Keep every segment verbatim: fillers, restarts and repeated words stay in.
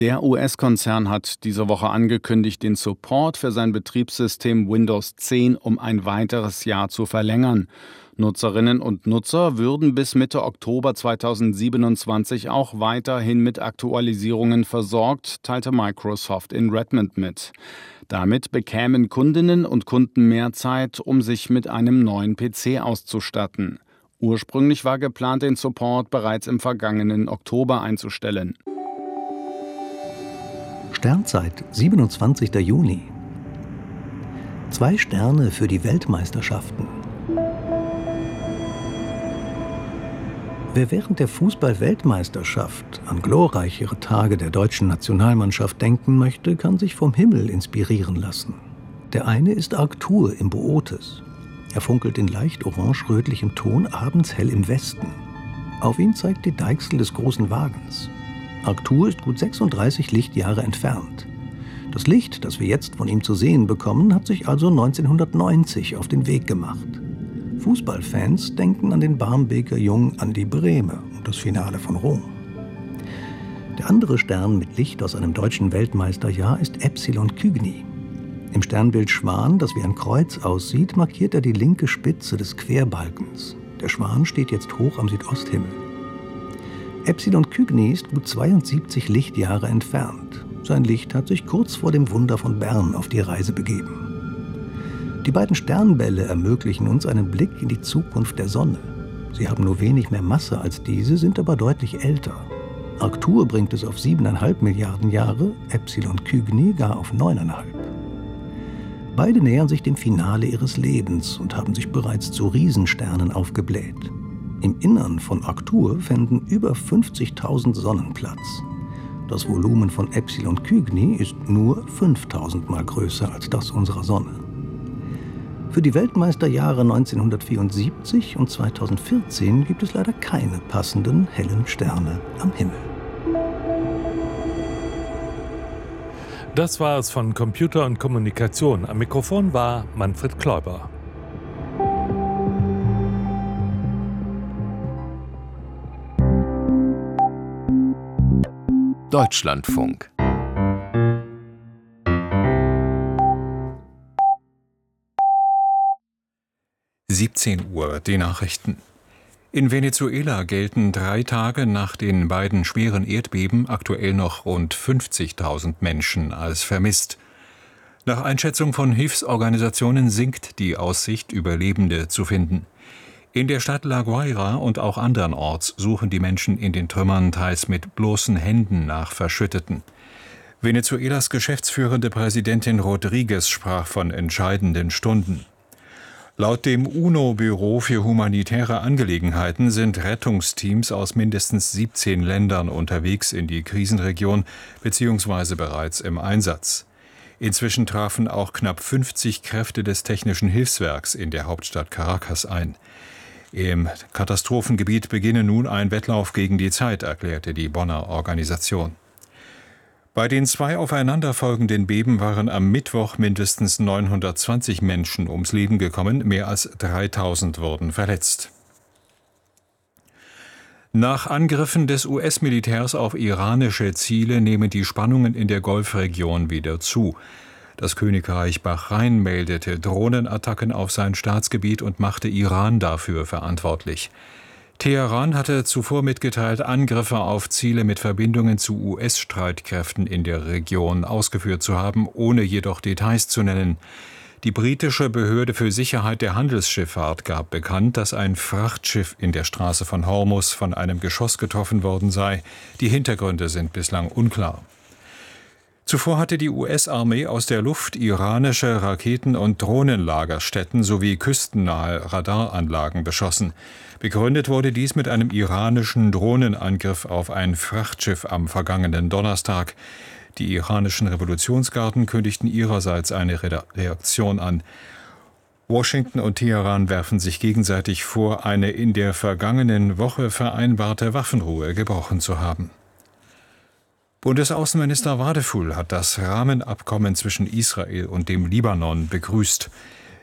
Der U S-Konzern hat diese Woche angekündigt, den Support für sein Betriebssystem Windows zehn um ein weiteres Jahr zu verlängern. Nutzerinnen und Nutzer würden bis Mitte Oktober zweitausendsiebenundzwanzig auch weiterhin mit Aktualisierungen versorgt, teilte Microsoft in Redmond mit. Damit bekämen Kundinnen und Kunden mehr Zeit, um sich mit einem neuen P C auszustatten. Ursprünglich war geplant, den Support bereits im vergangenen Oktober einzustellen. Sternzeit, siebenundzwanzigster Juni. Zwei Sterne für die Weltmeisterschaften. Wer während der Fußball-Weltmeisterschaft an glorreichere Tage der deutschen Nationalmannschaft denken möchte, kann sich vom Himmel inspirieren lassen. Der eine ist Arctur im Bootes. Er funkelt in leicht orange-rötlichem Ton abends hell im Westen. Auf ihn zeigt die Deichsel des großen Wagens. Arctur ist gut sechsunddreißig Lichtjahre entfernt. Das Licht, das wir jetzt von ihm zu sehen bekommen, hat sich also neunzehnhundertneunzig auf den Weg gemacht. Fußballfans denken an den Barmbeker Jung Andi Brehme und das Finale von Rom. Der andere Stern mit Licht aus einem deutschen Weltmeisterjahr ist Epsilon Cygni. Im Sternbild Schwan, das wie ein Kreuz aussieht, markiert er die linke Spitze des Querbalkens. Der Schwan steht jetzt hoch am Südosthimmel. Epsilon Cygni ist gut zweiundsiebzig Lichtjahre entfernt. Sein Licht hat sich kurz vor dem Wunder von Bern auf die Reise begeben. Die beiden Sternbälle ermöglichen uns einen Blick in die Zukunft der Sonne. Sie haben nur wenig mehr Masse als diese, sind aber deutlich älter. Arctur bringt es auf siebeneinhalb Milliarden Jahre, Epsilon Cygni gar auf neuneinhalb. Beide nähern sich dem Finale ihres Lebens und haben sich bereits zu Riesensternen aufgebläht. Im Innern von Arctur fänden über fünfzigtausend Sonnen Platz. Das Volumen von Epsilon Cygni ist nur fünftausend Mal größer als das unserer Sonne. Für die Weltmeisterjahre neunzehnhundertvierundsiebzig und zweitausendvierzehn gibt es leider keine passenden hellen Sterne am Himmel. Das war es von Computer und Kommunikation. Am Mikrofon war Manfred Kläuber. Deutschlandfunk. siebzehn Uhr, die Nachrichten. In Venezuela gelten drei Tage nach den beiden schweren Erdbeben aktuell noch rund fünfzigtausend Menschen als vermisst. Nach Einschätzung von Hilfsorganisationen sinkt die Aussicht, Überlebende zu finden. In der Stadt La Guaira und auch andernorts suchen die Menschen in den Trümmern teils mit bloßen Händen nach Verschütteten. Venezuelas geschäftsführende Präsidentin Rodriguez sprach von entscheidenden Stunden. Laut dem UNO-Büro für humanitäre Angelegenheiten sind Rettungsteams aus mindestens siebzehn Ländern unterwegs in die Krisenregion bzw. bereits im Einsatz. Inzwischen trafen auch knapp fünfzig Kräfte des Technischen Hilfswerks in der Hauptstadt Caracas ein. Im Katastrophengebiet beginne nun ein Wettlauf gegen die Zeit, erklärte die Bonner Organisation. Bei den zwei aufeinanderfolgenden Beben waren am Mittwoch mindestens neunhundertzwanzig Menschen ums Leben gekommen, mehr als dreitausend wurden verletzt. Nach Angriffen des U S-Militärs auf iranische Ziele nehmen die Spannungen in der Golfregion wieder zu. Das Königreich Bahrain meldete Drohnenattacken auf sein Staatsgebiet und machte Iran dafür verantwortlich. Teheran hatte zuvor mitgeteilt, Angriffe auf Ziele mit Verbindungen zu U S-Streitkräften in der Region ausgeführt zu haben, ohne jedoch Details zu nennen. Die britische Behörde für Sicherheit der Handelsschifffahrt gab bekannt, dass ein Frachtschiff in der Straße von Hormuz von einem Geschoss getroffen worden sei. Die Hintergründe sind bislang unklar. Zuvor hatte die U S-Armee aus der Luft iranische Raketen- und Drohnenlagerstätten sowie küstennahe Radaranlagen beschossen. Begründet wurde dies mit einem iranischen Drohnenangriff auf ein Frachtschiff am vergangenen Donnerstag. Die iranischen Revolutionsgarden kündigten ihrerseits eine Reaktion an. Washington und Teheran werfen sich gegenseitig vor, eine in der vergangenen Woche vereinbarte Waffenruhe gebrochen zu haben. Bundesaußenminister Wadefuhl hat das Rahmenabkommen zwischen Israel und dem Libanon begrüßt.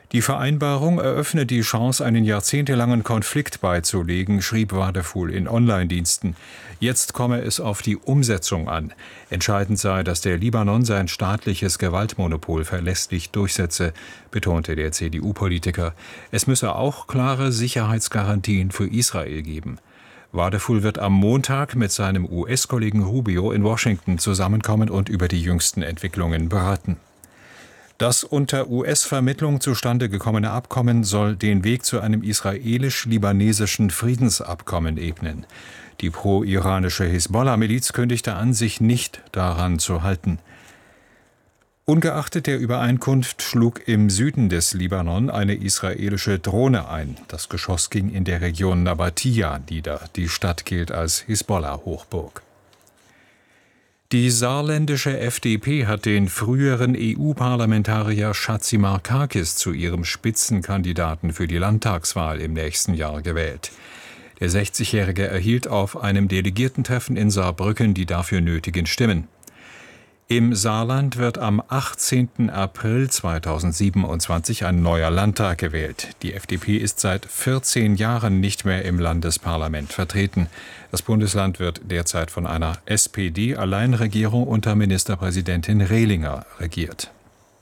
Die Vereinbarung eröffne die Chance, einen jahrzehntelangen Konflikt beizulegen, schrieb Wadephul in Online-Diensten. Jetzt komme es auf die Umsetzung an. Entscheidend sei, dass der Libanon sein staatliches Gewaltmonopol verlässlich durchsetze, betonte der C D U-Politiker. Es müsse auch klare Sicherheitsgarantien für Israel geben. Wadephul wird am Montag mit seinem U S-Kollegen Rubio in Washington zusammenkommen und über die jüngsten Entwicklungen beraten. Das unter U S-Vermittlung zustande gekommene Abkommen soll den Weg zu einem israelisch-libanesischen Friedensabkommen ebnen. Die pro-iranische Hisbollah-Miliz kündigte an, sich nicht daran zu halten. Ungeachtet der Übereinkunft schlug im Süden des Libanon eine israelische Drohne ein. Das Geschoss ging in der Region Nabatia nieder. Die Stadt gilt als Hisbollah-Hochburg. Die saarländische F D P hat den früheren E U-Parlamentarier Chatzimarkakis zu ihrem Spitzenkandidaten für die Landtagswahl im nächsten Jahr gewählt. Der sechzigjährige erhielt auf einem Delegiertentreffen in Saarbrücken die dafür nötigen Stimmen. Im Saarland wird am achtzehnten April zweitausendsiebenundzwanzig ein neuer Landtag gewählt. Die F D P ist seit vierzehn Jahren nicht mehr im Landesparlament vertreten. Das Bundesland wird derzeit von einer S P D-Alleinregierung unter Ministerpräsidentin Rehlinger regiert.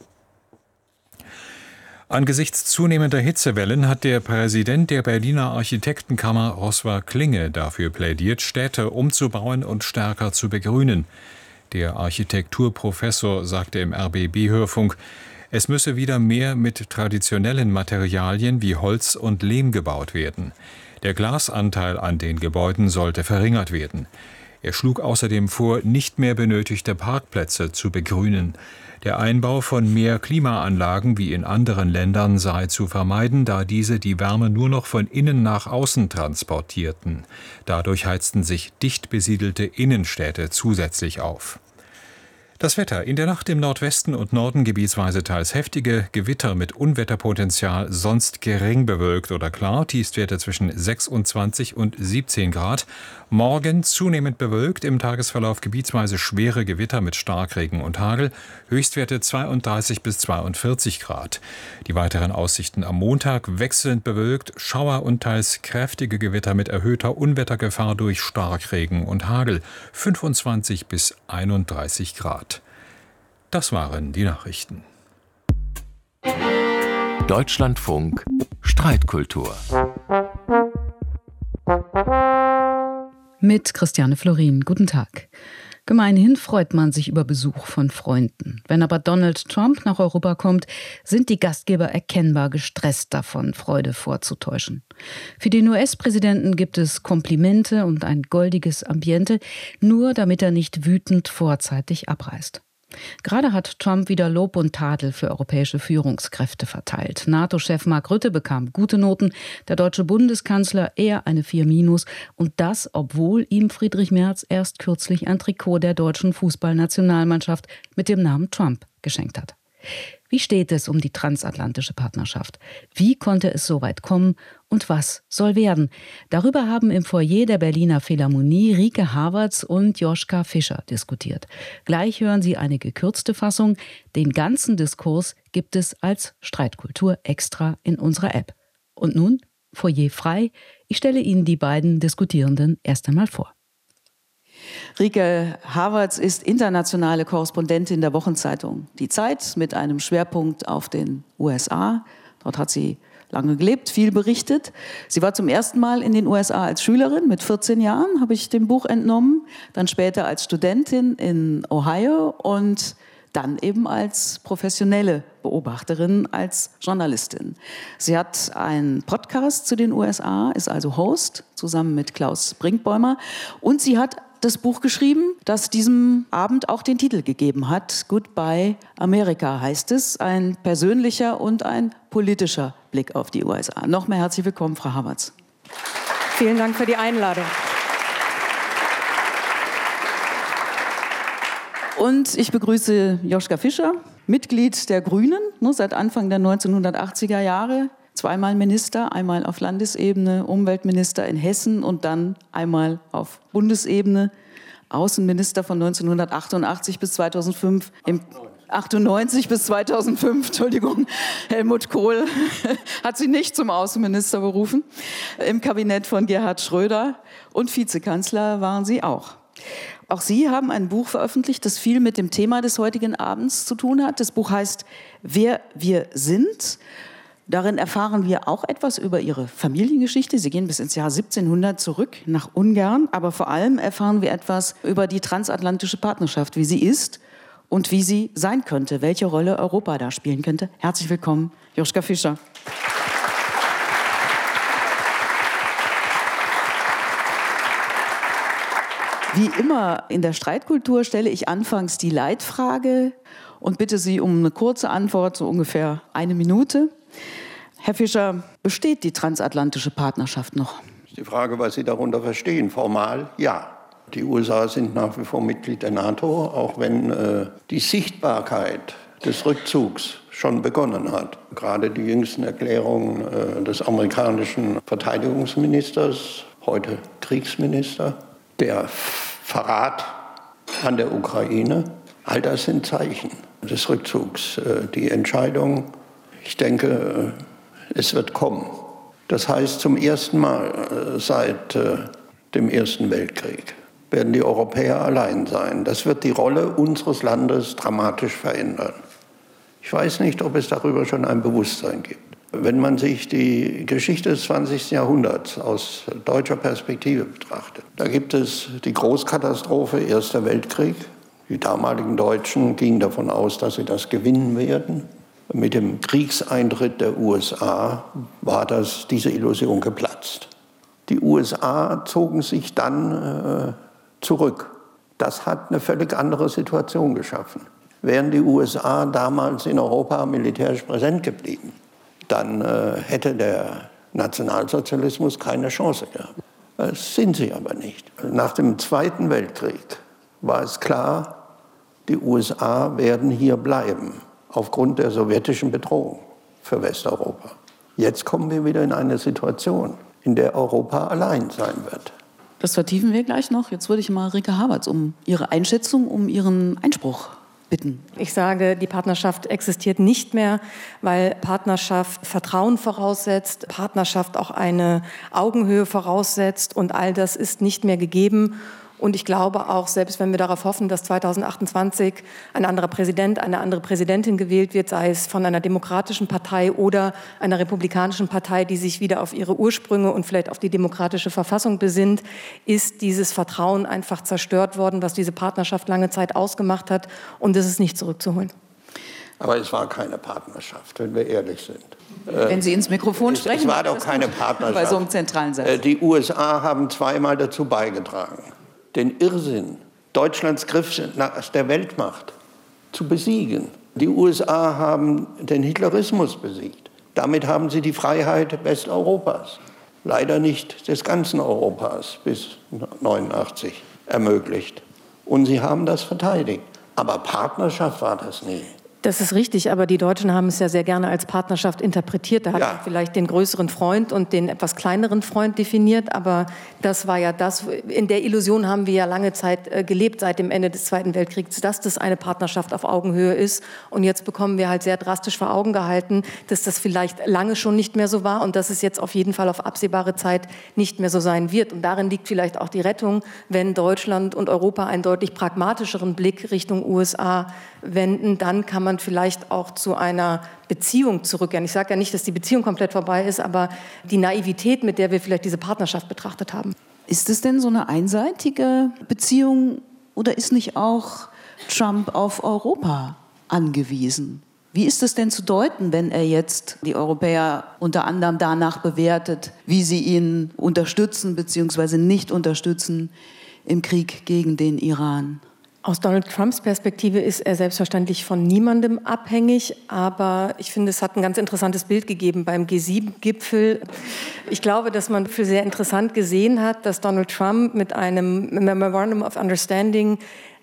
Angesichts zunehmender Hitzewellen hat der Präsident der Berliner Architektenkammer Roswar Klinge dafür plädiert, Städte umzubauen und stärker zu begrünen. Der Architekturprofessor sagte im R B B-Hörfunk, es müsse wieder mehr mit traditionellen Materialien wie Holz und Lehm gebaut werden. Der Glasanteil an den Gebäuden sollte verringert werden. Er schlug außerdem vor, nicht mehr benötigte Parkplätze zu begrünen. Der Einbau von mehr Klimaanlagen wie in anderen Ländern sei zu vermeiden, da diese die Wärme nur noch von innen nach außen transportierten. Dadurch heizten sich dicht besiedelte Innenstädte zusätzlich auf. Das Wetter: In der Nacht im Nordwesten und Norden gebietsweise teils heftige Gewitter mit Unwetterpotenzial, sonst gering bewölkt oder klar, Tiefstwerte zwischen sechsundzwanzig und siebzehn Grad. Morgen zunehmend bewölkt, im Tagesverlauf gebietsweise schwere Gewitter mit Starkregen und Hagel, Höchstwerte zweiunddreißig bis zweiundvierzig Grad. Die weiteren Aussichten am Montag: wechselnd bewölkt, Schauer und teils kräftige Gewitter mit erhöhter Unwettergefahr durch Starkregen und Hagel, fünfundzwanzig bis einunddreißig Grad. Das waren die Nachrichten. Deutschlandfunk Streitkultur mit Christiane Florin. Guten Tag. Gemeinhin freut man sich über Besuch von Freunden. Wenn aber Donald Trump nach Europa kommt, sind die Gastgeber erkennbar gestresst davon, Freude vorzutäuschen. Für den U S-Präsidenten gibt es Komplimente und ein goldiges Ambiente, nur damit er nicht wütend vorzeitig abreist. Gerade hat Trump wieder Lob und Tadel für europäische Führungskräfte verteilt. NATO-Chef Mark Rutte bekam gute Noten, der deutsche Bundeskanzler eher eine vier minus. Und das, obwohl ihm Friedrich Merz erst kürzlich ein Trikot der deutschen Fußballnationalmannschaft mit dem Namen Trump geschenkt hat. Wie steht es um die transatlantische Partnerschaft? Wie konnte es so weit kommen und was soll werden? Darüber haben im Foyer der Berliner Philharmonie Rike Havertz und Joschka Fischer diskutiert. Gleich hören Sie eine gekürzte Fassung. Den ganzen Diskurs gibt es als Streitkultur extra in unserer App. Und nun, Foyer frei. Ich stelle Ihnen die beiden Diskutierenden erst einmal vor. Rike Havertz ist internationale Korrespondentin der Wochenzeitung Die Zeit mit einem Schwerpunkt auf den U S A. Dort hat sie lange gelebt, viel berichtet. Sie war zum ersten Mal in den U S A als Schülerin mit vierzehn Jahren, habe ich dem Buch entnommen. Dann später als Studentin in Ohio und dann eben als professionelle Beobachterin, als Journalistin. Sie hat einen Podcast zu den U S A, ist also Host, zusammen mit Klaus Brinkbäumer. Und sie hat das Buch geschrieben, das diesem Abend auch den Titel gegeben hat. Goodbye America heißt es. Ein persönlicher und ein politischer Blick auf die U S A. Noch mehr herzlich willkommen, Frau Havertz. Vielen Dank für die Einladung. Und ich begrüße Joschka Fischer, Mitglied der Grünen, ne, seit Anfang der neunzehnhundertachtziger Jahre. Zweimal Minister, einmal auf Landesebene, Umweltminister in Hessen und dann einmal auf Bundesebene, Außenminister von neunzehnhundertachtundachtzig bis zweitausendfünf. Im achtundneunzig bis zweitausendfünf, Entschuldigung, Helmut Kohl hat sie nicht zum Außenminister berufen, im Kabinett von Gerhard Schröder, und Vizekanzler waren Sie auch. Auch Sie haben ein Buch veröffentlicht, das viel mit dem Thema des heutigen Abends zu tun hat. Das Buch heißt Wer wir sind. Darin erfahren wir auch etwas über Ihre Familiengeschichte. Sie gehen bis ins Jahr siebzehnhundert zurück nach Ungarn. Aber vor allem erfahren wir etwas über die transatlantische Partnerschaft, wie sie ist und wie sie sein könnte, welche Rolle Europa da spielen könnte. Herzlich willkommen, Joschka Fischer. Wie immer in der Streitkultur stelle ich anfangs die Leitfrage und bitte Sie um eine kurze Antwort, so ungefähr eine Minute. Herr Fischer, besteht die transatlantische Partnerschaft noch? Die Frage, was Sie darunter verstehen. Formal ja. Die U S A sind nach wie vor Mitglied der NATO, auch wenn äh, die Sichtbarkeit des Rückzugs schon begonnen hat. Gerade die jüngsten Erklärungen äh, des amerikanischen Verteidigungsministers, heute Kriegsminister, der Verrat an der Ukraine, all das sind Zeichen des Rückzugs. Äh, die Entscheidung, ich denke, es wird kommen. Das heißt, zum ersten Mal seit äh, dem Ersten Weltkrieg werden die Europäer allein sein. Das wird die Rolle unseres Landes dramatisch verändern. Ich weiß nicht, ob es darüber schon ein Bewusstsein gibt. Wenn man sich die Geschichte des zwanzigsten Jahrhunderts aus deutscher Perspektive betrachtet, da gibt es die Großkatastrophe, Erster Weltkrieg. Die damaligen Deutschen gingen davon aus, dass sie das gewinnen werden. Mit dem Kriegseintritt der U S A war das, diese Illusion geplatzt. Die U S A zogen sich dann äh, zurück. Das hat eine völlig andere Situation geschaffen. Wären die U S A damals in Europa militärisch präsent geblieben, dann äh, hätte der Nationalsozialismus keine Chance gehabt. Das sind sie aber nicht. Nach dem Zweiten Weltkrieg war es klar, die U S A werden hier bleiben, aufgrund der sowjetischen Bedrohung für Westeuropa. Jetzt kommen wir wieder in eine Situation, in der Europa allein sein wird. Das vertiefen wir gleich noch. Jetzt würde ich mal Rike Havertz um Ihre Einschätzung, um Ihren Einspruch bitten. Ich sage, die Partnerschaft existiert nicht mehr, weil Partnerschaft Vertrauen voraussetzt, Partnerschaft auch eine Augenhöhe voraussetzt und all das ist nicht mehr gegeben. Und ich glaube auch, selbst wenn wir darauf hoffen, dass zweitausendachtundzwanzig ein anderer Präsident, eine andere Präsidentin gewählt wird, sei es von einer demokratischen Partei oder einer republikanischen Partei, die sich wieder auf ihre Ursprünge und vielleicht auf die demokratische Verfassung besinnt, ist dieses Vertrauen einfach zerstört worden, was diese Partnerschaft lange Zeit ausgemacht hat. Und es ist nicht zurückzuholen. Aber es war keine Partnerschaft, wenn wir ehrlich sind. Wenn Sie ins Mikrofon sprechen. Es war doch keine Partnerschaft. Bei so einem zentralen Satz. Die U S A haben zweimal dazu beigetragen, den Irrsinn Deutschlands Griff nach der Weltmacht zu besiegen. Die U S A haben den Hitlerismus besiegt. Damit haben sie die Freiheit Westeuropas, leider nicht des ganzen Europas bis neunundachtzig ermöglicht. Und sie haben das verteidigt. Aber Partnerschaft war das nie. Das ist richtig, aber die Deutschen haben es ja sehr gerne als Partnerschaft interpretiert. Da hat Ja. man vielleicht den größeren Freund und den etwas kleineren Freund definiert, aber das war ja das, in der Illusion haben wir ja lange Zeit äh, gelebt, seit dem Ende des Zweiten Weltkriegs, dass das eine Partnerschaft auf Augenhöhe ist. Und jetzt bekommen wir halt sehr drastisch vor Augen gehalten, dass das vielleicht lange schon nicht mehr so war und dass es jetzt auf jeden Fall auf absehbare Zeit nicht mehr so sein wird. Und darin liegt vielleicht auch die Rettung, wenn Deutschland und Europa einen deutlich pragmatischeren Blick Richtung U S A wenden, dann kann man vielleicht auch zu einer Beziehung zurückkehren. Ich sage ja nicht, dass die Beziehung komplett vorbei ist, aber die Naivität, mit der wir vielleicht diese Partnerschaft betrachtet haben. Ist es denn so eine einseitige Beziehung oder ist nicht auch Trump auf Europa angewiesen? Wie ist es denn zu deuten, wenn er jetzt die Europäer unter anderem danach bewertet, wie sie ihn unterstützen bzw. nicht unterstützen im Krieg gegen den Iran? Aus Donald Trumps Perspektive ist er selbstverständlich von niemandem abhängig, aber ich finde, es hat ein ganz interessantes Bild gegeben beim G sieben Gipfel. Ich glaube, dass man für sehr interessant gesehen hat, dass Donald Trump mit einem Memorandum of Understanding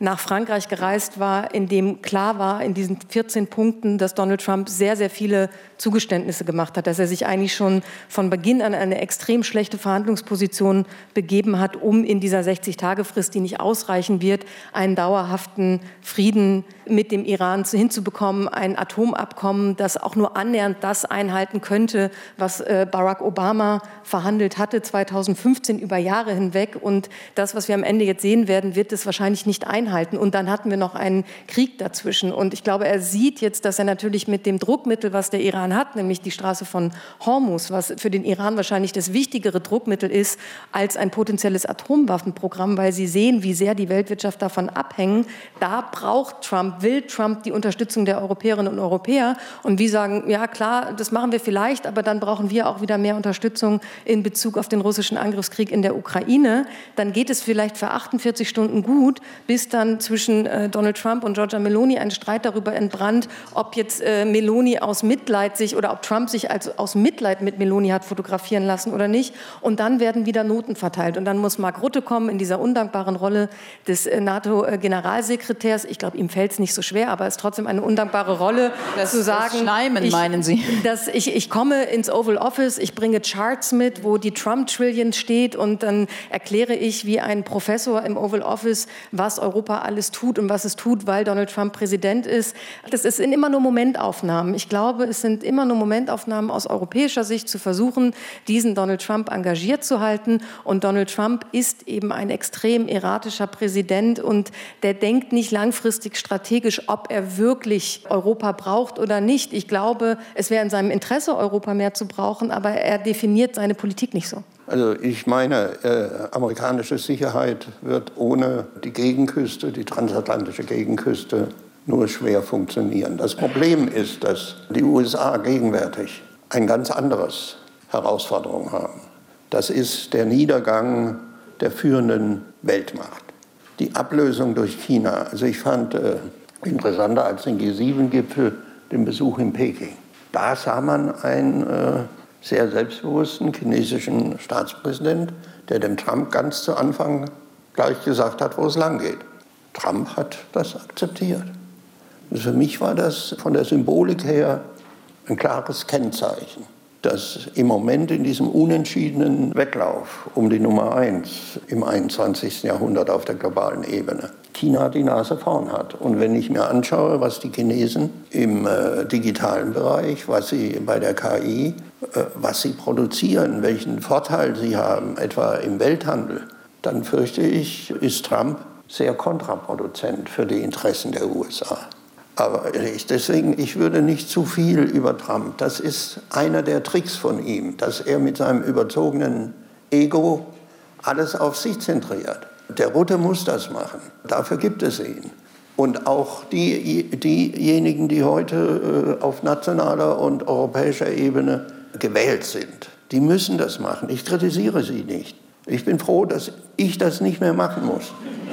nach Frankreich gereist war, in dem klar war, in diesen vierzehn Punkten, dass Donald Trump sehr, sehr viele Zugeständnisse gemacht hat, dass er sich eigentlich schon von Beginn an eine extrem schlechte Verhandlungsposition begeben hat, um in dieser sechzig-Tage-Frist, die nicht ausreichen wird, einen dauerhaften Frieden mit dem Iran hinzubekommen, ein Atomabkommen, das auch nur annähernd das einhalten könnte, was äh, Barack Obama verhandelt hatte zweitausendfünfzehn über Jahre hinweg. Und das, was wir am Ende jetzt sehen werden, wird es wahrscheinlich nicht einhalten. Und dann hatten wir noch einen Krieg dazwischen. Und ich glaube, er sieht jetzt, dass er natürlich mit dem Druckmittel, was der Iran hat, nämlich die Straße von Hormuz, was für den Iran wahrscheinlich das wichtigere Druckmittel ist als ein potenzielles Atomwaffenprogramm, weil sie sehen, wie sehr die Weltwirtschaft davon abhängt. Da braucht Trump, will Trump die Unterstützung der Europäerinnen und Europäer. Und wir sagen, ja klar, das machen wir vielleicht, aber dann brauchen wir auch wieder mehr Unterstützung in Bezug auf den russischen Angriffskrieg in der Ukraine. Dann geht es vielleicht für achtundvierzig Stunden gut, bis dann zwischen äh, Donald Trump und Giorgia Meloni ein Streit darüber entbrannt, ob jetzt äh, Meloni aus Mitleid sich oder ob Trump sich als, aus Mitleid mit Meloni hat fotografieren lassen oder nicht. Und dann werden wieder Noten verteilt. Und dann muss Mark Rutte kommen in dieser undankbaren Rolle des äh, NATO-Generalsekretärs. Ich glaube, ihm fällt es nicht so schwer, aber es ist trotzdem eine undankbare Rolle, das, zu sagen, das Schleimen, ich, meinen Sie? Dass ich, ich komme ins Oval Office, ich bringe Charts mit, wo die Trump-Trillion steht und dann erkläre ich wie ein Professor im Oval Office, was Europa alles tut und was es tut, weil Donald Trump Präsident ist. Das sind immer nur Momentaufnahmen. Ich glaube, es sind immer nur Momentaufnahmen aus europäischer Sicht zu versuchen, diesen Donald Trump engagiert zu halten. Und Donald Trump ist eben ein extrem erratischer Präsident und der denkt nicht langfristig strategisch, ob er wirklich Europa braucht oder nicht. Ich glaube, es wäre in seinem Interesse, Europa mehr zu brauchen, aber er definiert seine Politik nicht so. Also ich meine, äh, amerikanische Sicherheit wird ohne die Gegenküste, die transatlantische Gegenküste, nur schwer funktionieren. Das Problem ist, dass die U S A gegenwärtig ein ganz anderes Herausforderung haben. Das ist der Niedergang der führenden Weltmacht. Die Ablösung durch China. Also ich fand äh, interessanter als den G sieben Gipfel den Besuch in Peking. Da sah man einen äh, sehr selbstbewussten chinesischen Staatspräsident, der dem Trump ganz zu Anfang gleich gesagt hat, wo es lang geht. Trump hat das akzeptiert. Also für mich war das von der Symbolik her ein klares Kennzeichen, dass im Moment in diesem unentschiedenen Wettlauf um die Nummer eins im einundzwanzigsten Jahrhundert auf der globalen Ebene China die Nase vorn hat. Und wenn ich mir anschaue, was die Chinesen im äh, digitalen Bereich, was sie bei der K I, äh, was sie produzieren, welchen Vorteil sie haben, etwa im Welthandel, dann fürchte ich, ist Trump sehr kontraproduzent für die Interessen der U S A. Aber ich, deswegen, ich würde nicht zu viel über Trump. Das ist einer der Tricks von ihm, dass er mit seinem überzogenen Ego alles auf sich zentriert. Der Rutte muss das machen. Dafür gibt es ihn. Und auch die, diejenigen, die heute auf nationaler und europäischer Ebene gewählt sind, die müssen das machen. Ich kritisiere sie nicht. Ich bin froh, dass ich das nicht mehr machen muss.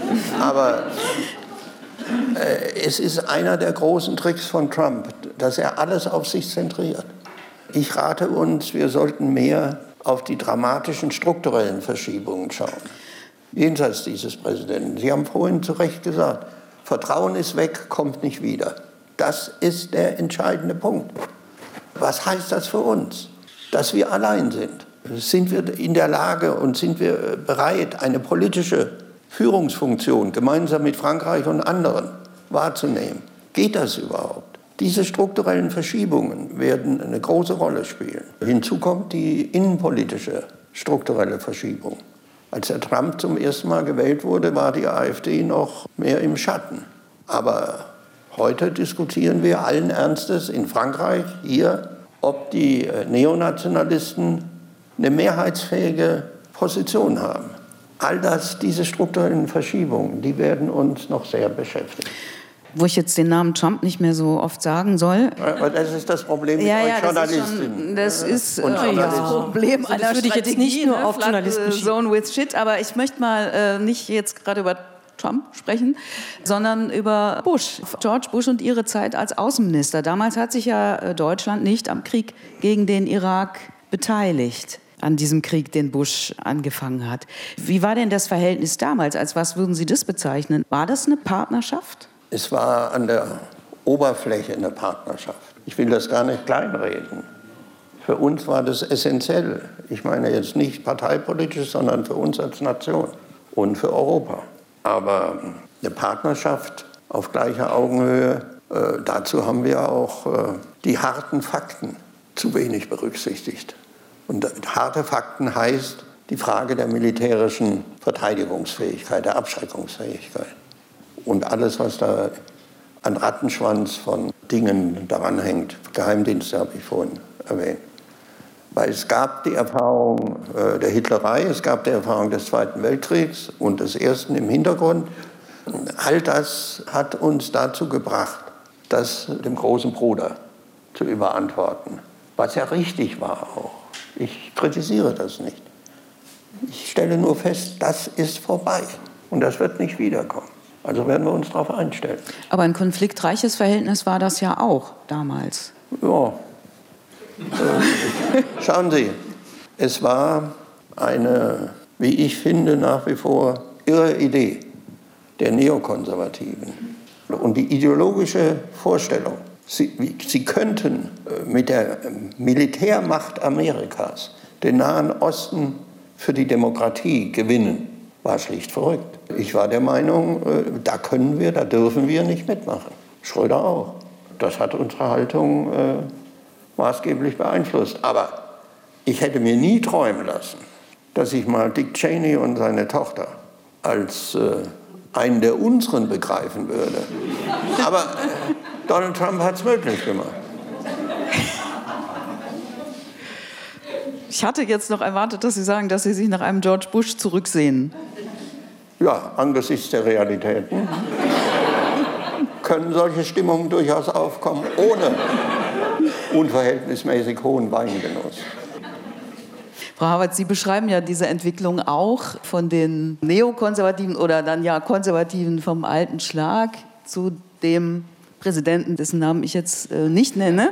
Aber äh, es ist einer der großen Tricks von Trump, dass er alles auf sich zentriert. Ich rate uns, wir sollten mehr auf die dramatischen strukturellen Verschiebungen schauen. Jenseits dieses Präsidenten. Sie haben vorhin zu Recht gesagt, Vertrauen ist weg, kommt nicht wieder. Das ist der entscheidende Punkt. Was heißt das für uns? Dass wir allein sind. Sind wir in der Lage und sind wir bereit, eine politische Führungsfunktion gemeinsam mit Frankreich und anderen wahrzunehmen? Geht das überhaupt? Diese strukturellen Verschiebungen werden eine große Rolle spielen. Hinzu kommt die innenpolitische strukturelle Verschiebung. Als der Trump zum ersten Mal gewählt wurde, war die AfD noch mehr im Schatten. Aber heute diskutieren wir allen Ernstes in Frankreich, hier, ob die Neonationalisten eine mehrheitsfähige Position haben. All das, diese strukturellen Verschiebungen, die werden uns noch sehr beschäftigen. Wo ich jetzt den Namen Trump nicht mehr so oft sagen soll. Das ist das Problem mit ja, euch ja, Journalistinnen. Das ist, schon, das, ist äh, das Problem also, einer das würde ich jetzt nicht nur auf Journalisten schieben. Zone with Shit, aber ich möchte mal äh, nicht jetzt gerade über Trump sprechen, sondern über Bush, George Bush und ihre Zeit als Außenminister. Damals hat sich ja Deutschland nicht am Krieg gegen den Irak beteiligt. an diesem Krieg, den Bush angefangen hat. Wie war denn das Verhältnis damals? Als was würden Sie das bezeichnen? War das eine Partnerschaft? Es war an der Oberfläche eine Partnerschaft. Ich will das gar nicht kleinreden. Für uns war das essentiell. Ich meine jetzt nicht parteipolitisch, sondern für uns als Nation und für Europa. Aber eine Partnerschaft auf gleicher Augenhöhe, äh, dazu haben wir auch äh, die harten Fakten zu wenig berücksichtigt. Und harte Fakten heißt die Frage der militärischen Verteidigungsfähigkeit, der Abschreckungsfähigkeit. Und alles, was da an Rattenschwanz von Dingen daran hängt. Geheimdienste habe ich vorhin erwähnt. Weil es gab die Erfahrung äh, der Hitlerei, es gab die Erfahrung des Zweiten Weltkriegs und des Ersten im Hintergrund. All das hat uns dazu gebracht, das dem großen Bruder zu überantworten. Was ja richtig war auch. Ich kritisiere das nicht. Ich stelle nur fest, das ist vorbei und das wird nicht wiederkommen. Also werden wir uns darauf einstellen. Aber ein konfliktreiches Verhältnis war das ja auch damals. Ja. Äh, schauen Sie, es war eine, wie ich finde, nach wie vor irre Idee der Neokonservativen. Und die ideologische Vorstellung, sie, sie könnten mit der Militärmacht Amerikas den Nahen Osten für die Demokratie gewinnen, war schlicht verrückt. Ich war der Meinung, da können wir, da dürfen wir nicht mitmachen. Schröder auch. Das hat unsere Haltung äh, maßgeblich beeinflusst. Aber ich hätte mir nie träumen lassen, dass ich mal Dick Cheney und seine Tochter als äh, einen der unseren begreifen würde. Aber äh, Donald Trump hat es möglich gemacht. Ich hatte jetzt noch erwartet, dass Sie sagen, dass Sie sich nach einem George Bush zurücksehen. Ja, angesichts der Realitäten können solche Stimmungen durchaus aufkommen, ohne unverhältnismäßig hohen Weingenuss. Frau Havertz, Sie beschreiben ja diese Entwicklung auch von den Neokonservativen oder dann ja Konservativen vom alten Schlag zu dem Präsidenten, dessen Namen ich jetzt äh, nicht nenne.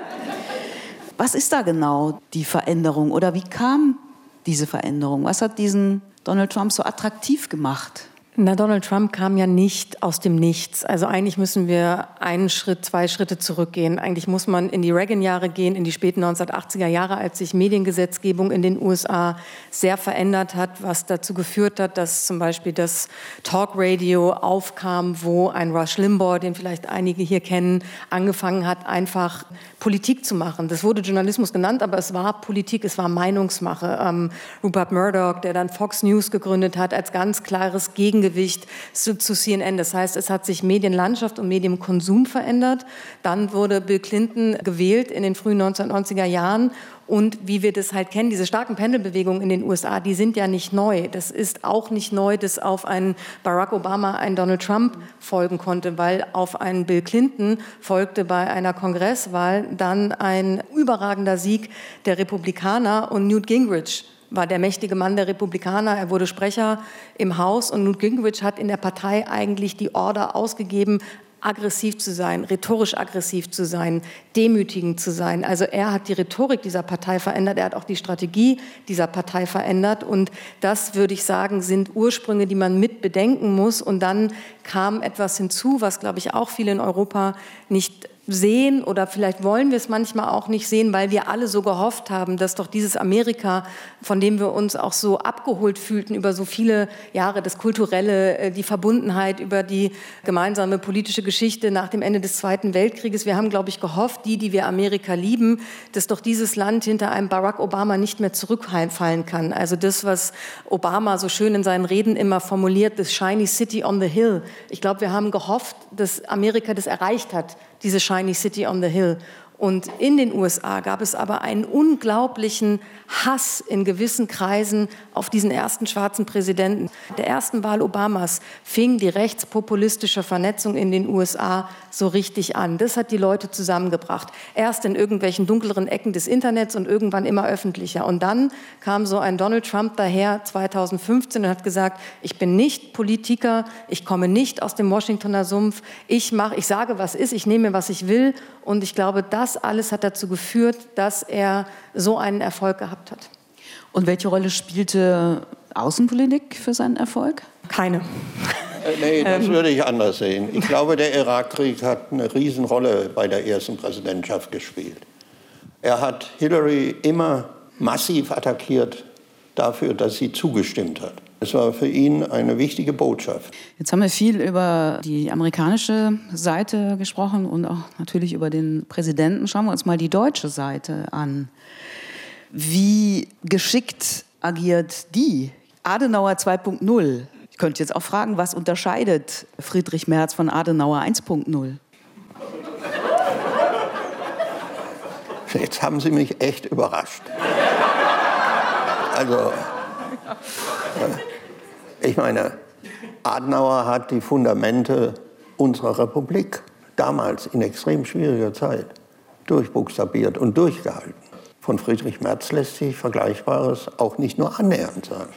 Was ist da genau die Veränderung oder wie kam diese Veränderung? Was hat diesen Donald Trump so attraktiv gemacht? Na, Donald Trump kam ja nicht aus dem Nichts. Also eigentlich müssen wir einen Schritt, zwei Schritte zurückgehen. Eigentlich muss man in die Reagan-Jahre gehen, in die späten neunzehnhundertachtziger Jahre, als sich Mediengesetzgebung in den U S A sehr verändert hat, was dazu geführt hat, dass zum Beispiel das Talkradio aufkam, wo ein Rush Limbaugh, den vielleicht einige hier kennen, angefangen hat, einfach Politik zu machen. Das wurde Journalismus genannt, aber es war Politik, es war Meinungsmache. Ähm, Rupert Murdoch, der dann Fox News gegründet hat, als ganz klares Gegengewicht zu, zu C N N. Das heißt, es hat sich Medienlandschaft und Medienkonsum verändert. Dann wurde Bill Clinton gewählt in den frühen neunzehnhundertneunziger Jahren. Und wie wir das halt kennen, diese starken Pendelbewegungen in den U S A, die sind ja nicht neu. Das ist auch nicht neu, dass auf einen Barack Obama ein Donald Trump folgen konnte, weil auf einen Bill Clinton folgte bei einer Kongresswahl dann ein überragender Sieg der Republikaner und Newt Gingrich war der mächtige Mann der Republikaner. Er wurde Sprecher im Haus und Newt Gingrich hat in der Partei eigentlich die Order ausgegeben, aggressiv zu sein, rhetorisch aggressiv zu sein, demütigend zu sein. Also er hat die Rhetorik dieser Partei verändert, er hat auch die Strategie dieser Partei verändert und das, würde ich sagen, sind Ursprünge, die man mit bedenken muss und dann kam etwas hinzu, was, glaube ich, auch viele in Europa nicht sehen oder vielleicht wollen wir es manchmal auch nicht sehen, weil wir alle so gehofft haben, dass doch dieses Amerika, von dem wir uns auch so abgeholt fühlten über so viele Jahre, das Kulturelle, die Verbundenheit, über die gemeinsame politische Geschichte nach dem Ende des Zweiten Weltkrieges. Wir haben, glaube ich, gehofft, die, die wir Amerika lieben, dass doch dieses Land hinter einem Barack Obama nicht mehr zurückfallen kann. Also das, was Obama so schön in seinen Reden immer formuliert, the shiny city on the hill. Ich glaube, wir haben gehofft, dass Amerika das erreicht hat, diese shiny city on the hill. Und in den U S A gab es aber einen unglaublichen Hass in gewissen Kreisen auf diesen ersten schwarzen Präsidenten. Der ersten Wahl Obamas fing die rechtspopulistische Vernetzung in den U S A so richtig an. Das hat die Leute zusammengebracht. Erst in irgendwelchen dunkleren Ecken des Internets und irgendwann immer öffentlicher. Und dann kam so ein Donald Trump daher zweitausendfünfzehn und hat gesagt, ich bin nicht Politiker, ich komme nicht aus dem Washingtoner Sumpf, ich mache, ich sage, was ist, ich nehme, was ich will. Und ich glaube, das alles hat dazu geführt, dass er so einen Erfolg gehabt hat. Und welche Rolle spielte Außenpolitik für seinen Erfolg? Keine. Nee, das würde ich anders sehen. Ich glaube, der Irakkrieg hat eine Riesenrolle bei der ersten Präsidentschaft gespielt. Er hat Hillary immer massiv attackiert dafür, dass sie zugestimmt hat. Es war für ihn eine wichtige Botschaft. Jetzt haben wir viel über die amerikanische Seite gesprochen und auch natürlich über den Präsidenten. Schauen wir uns mal die deutsche Seite an. Wie geschickt agiert die? Adenauer zwei Punkt null. Ich könnte jetzt auch fragen, was unterscheidet Friedrich Merz von Adenauer eins Punkt null? Jetzt haben Sie mich echt überrascht. Also, ich meine, Adenauer hat die Fundamente unserer Republik damals in extrem schwieriger Zeit durchbuchstabiert und durchgehalten. Von Friedrich Merz lässt sich Vergleichbares auch nicht nur annähernd sagen.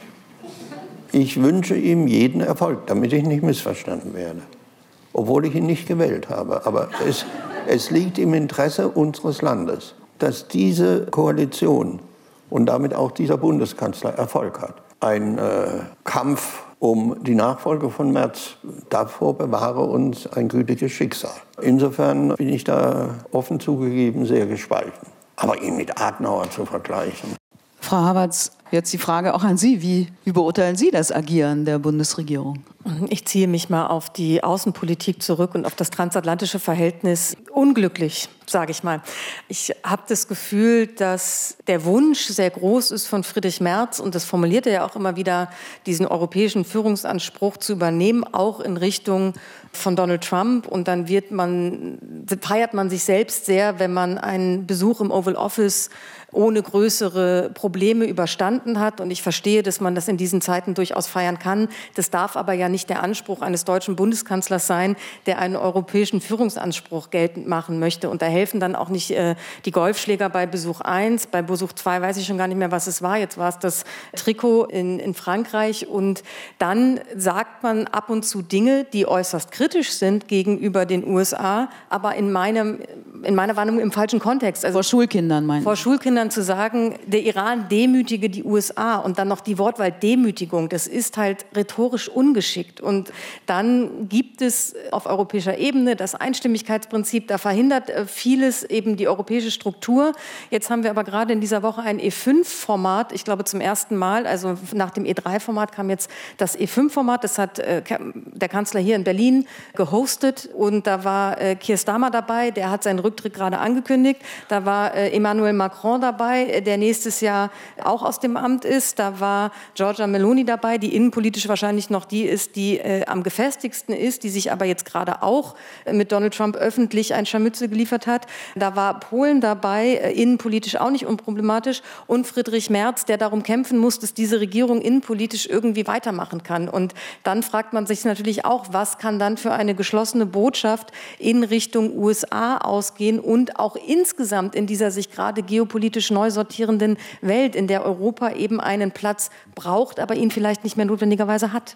Ich wünsche ihm jeden Erfolg, damit ich nicht missverstanden werde, obwohl ich ihn nicht gewählt habe. Aber es, es liegt im Interesse unseres Landes, dass diese Koalition und damit auch dieser Bundeskanzler Erfolg hat. Ein äh, Kampf um die Nachfolge von Merz, davor bewahre uns ein gütiges Schicksal. Insofern bin ich da offen zugegeben sehr gespalten. Aber ihn mit Adenauer zu vergleichen. Frau Havertz, jetzt die Frage auch an Sie. Wie, wie beurteilen Sie das Agieren der Bundesregierung? Ich ziehe mich mal auf die Außenpolitik zurück und auf das transatlantische Verhältnis. Unglücklich, sage ich mal. Ich habe das Gefühl, dass der Wunsch sehr groß ist von Friedrich Merz, und das formuliert er ja auch immer wieder, diesen europäischen Führungsanspruch zu übernehmen, auch in Richtung von Donald Trump. Und dann wird man, feiert man sich selbst sehr, wenn man einen Besuch im Oval Office ohne größere Probleme überstanden hat. Und ich verstehe, dass man das in diesen Zeiten durchaus feiern kann. Das darf aber ja nicht der Anspruch eines deutschen Bundeskanzlers sein, der einen europäischen Führungsanspruch geltend machen möchte. Und da helfen dann auch nicht äh, die Golfschläger bei Besuch eins. Bei Besuch zwei weiß ich schon gar nicht mehr, was es war. Jetzt war es das Trikot in, in Frankreich. Und dann sagt man ab und zu Dinge, die äußerst kritisch sind gegenüber den U S A, aber in, meinem, in meiner Wahrnehmung im falschen Kontext. Also vor Schulkindern meinen Vor Schulkindern zu sagen, der Iran demütige die U S A, und dann noch die Wortwahl Demütigung, das ist halt rhetorisch ungeschickt. Und dann gibt es auf europäischer Ebene das Einstimmigkeitsprinzip, da verhindert vieles eben die europäische Struktur. Jetzt haben wir aber gerade in dieser Woche ein E fünf Format, ich glaube zum ersten Mal, also nach dem E drei Format kam jetzt das E fünf Format, das hat äh, der Kanzler hier in Berlin gehostet, und da war äh, Keir Starmer dabei, der hat seinen Rücktritt gerade angekündigt, da war äh, Emmanuel Macron dabei, der nächstes Jahr auch aus dem Amt ist, da war Giorgia Meloni dabei, die innenpolitisch wahrscheinlich noch die ist, die äh, am gefestigsten ist, die sich aber jetzt gerade auch äh, mit Donald Trump öffentlich ein Scharmützel geliefert hat. Da war Polen dabei, äh, innenpolitisch auch nicht unproblematisch, und Friedrich Merz, der darum kämpfen muss, dass diese Regierung innenpolitisch irgendwie weitermachen kann. Und dann fragt man sich natürlich auch, was kann dann für eine geschlossene Botschaft in Richtung U S A ausgehen und auch insgesamt in dieser sich gerade geopolitisch neu sortierenden Welt, in der Europa eben einen Platz braucht, aber ihn vielleicht nicht mehr notwendigerweise hat.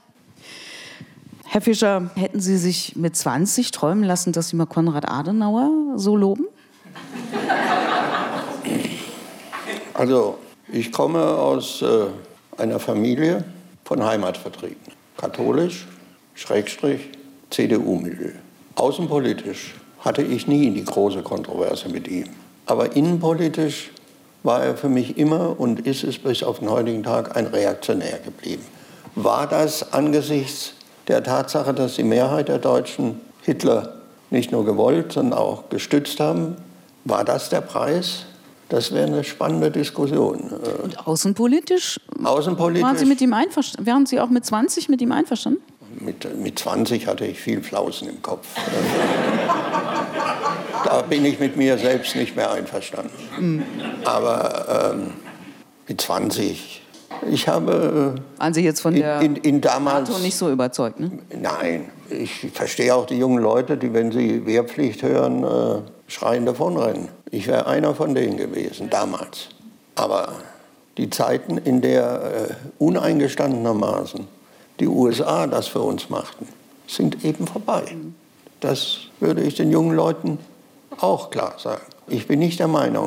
Herr Fischer, hätten Sie sich mit zwanzig träumen lassen, dass Sie mal Konrad Adenauer so loben? Also, ich komme aus äh, einer Familie von Heimatvertriebenen. Katholisch, Schrägstrich, C D U-Milieu. Außenpolitisch hatte ich nie die große Kontroverse mit ihm. Aber innenpolitisch war er für mich immer und ist es bis auf den heutigen Tag ein Reaktionär geblieben. War das angesichts der Tatsache, dass die Mehrheit der Deutschen Hitler nicht nur gewollt, sondern auch gestützt haben, war das der Preis? Das wäre eine spannende Diskussion. Und außenpolitisch? Außenpolitisch? Waren Sie mit ihm einverstanden? Wären Sie auch mit zwanzig mit ihm einverstanden? Mit, mit zwanzig hatte ich viel Flausen im Kopf. Da bin ich mit mir selbst nicht mehr einverstanden. Mhm. Aber ähm, mit zwanzig, ich habe... Waren Sie jetzt von der in, in, in damals, NATO nicht so überzeugt, ne? Nein, ich verstehe auch die jungen Leute, die, wenn sie Wehrpflicht hören, äh, schreien davonrennen. Ich wäre einer von denen gewesen, damals. Aber die Zeiten, in der äh, uneingestandenermaßen die U S A das für uns machten, sind eben vorbei. Das würde ich den jungen Leuten auch klar sagen. Ich bin nicht der Meinung,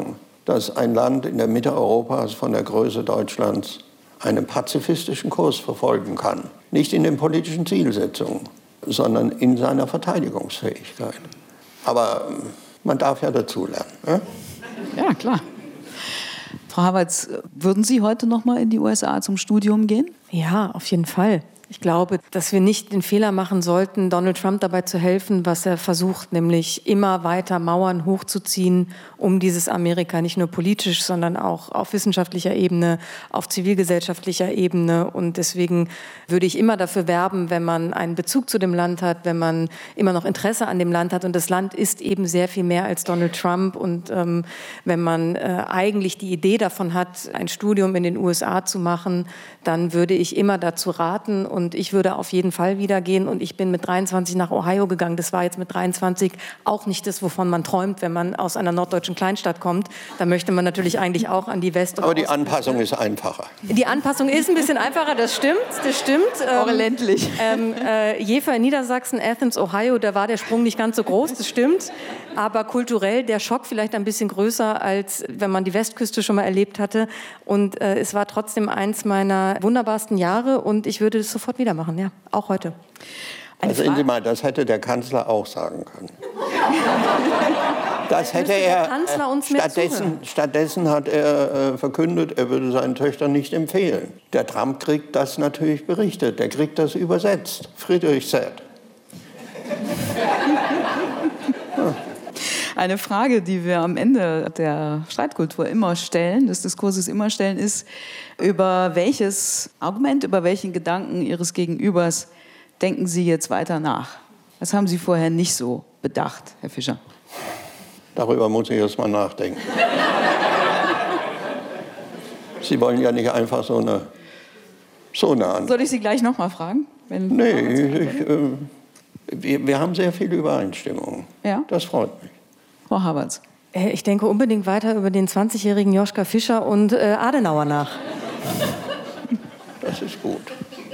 dass ein Land in der Mitte Europas von der Größe Deutschlands einen pazifistischen Kurs verfolgen kann. Nicht in den politischen Zielsetzungen, sondern in seiner Verteidigungsfähigkeit. Aber man darf ja dazulernen. Ne? Ja, klar. Frau Havertz, würden Sie heute noch mal in die U S A zum Studium gehen? Ja, auf jeden Fall. Ich glaube, dass wir nicht den Fehler machen sollten, Donald Trump dabei zu helfen, was er versucht, nämlich immer weiter Mauern hochzuziehen, um dieses Amerika nicht nur politisch, sondern auch auf wissenschaftlicher Ebene, auf zivilgesellschaftlicher Ebene. Und deswegen würde ich immer dafür werben, wenn man einen Bezug zu dem Land hat, wenn man immer noch Interesse an dem Land hat. Und das Land ist eben sehr viel mehr als Donald Trump. Und ähm, wenn man äh, eigentlich die Idee davon hat, ein Studium in den U S A zu machen, dann würde ich immer dazu raten. Und ich würde auf jeden Fall wieder gehen. Und ich bin mit dreiundzwanzig nach Ohio gegangen. Das war jetzt mit dreiundzwanzig auch nicht das, wovon man träumt, wenn man aus einer norddeutschen Kleinstadt kommt. Da möchte man natürlich eigentlich auch an die West- Aber die Anpassung ist einfacher. Die Anpassung ist ein bisschen einfacher, das stimmt. Das stimmt. Auch ländlich. Ähm, äh, Jever in Niedersachsen, Athens, Ohio, da war der Sprung nicht ganz so groß, das stimmt. Aber kulturell der Schock vielleicht ein bisschen größer, als wenn man die Westküste schon mal erlebt hatte. Und äh, es war trotzdem eins meiner wunderbarsten Jahre und ich würde es sofort wieder machen, ja, auch heute. Eine also Frage. Mal, das hätte der Kanzler auch sagen können. Das hätte er. Kanzler uns stattdessen, stattdessen hat er äh, verkündet, er würde seinen Töchtern nicht empfehlen. Der Trump kriegt das natürlich berichtet, der kriegt das übersetzt. Friedrich said. Ja. Eine Frage, die wir am Ende der Streitkultur immer stellen, des Diskurses immer stellen, ist, über welches Argument, über welchen Gedanken Ihres Gegenübers denken Sie jetzt weiter nach? Das haben Sie vorher nicht so bedacht, Herr Fischer. Darüber muss ich erst mal nachdenken. Sie wollen ja nicht einfach so eine, so eine Antwort. Soll ich Sie gleich noch mal fragen? Wenn nee, ich, äh, wir, wir haben sehr viele Übereinstimmungen. Ja? Das freut mich. Frau Havertz. Ich denke unbedingt weiter über den zwanzigjährigen Joschka Fischer und äh, Adenauer nach. Das ist gut.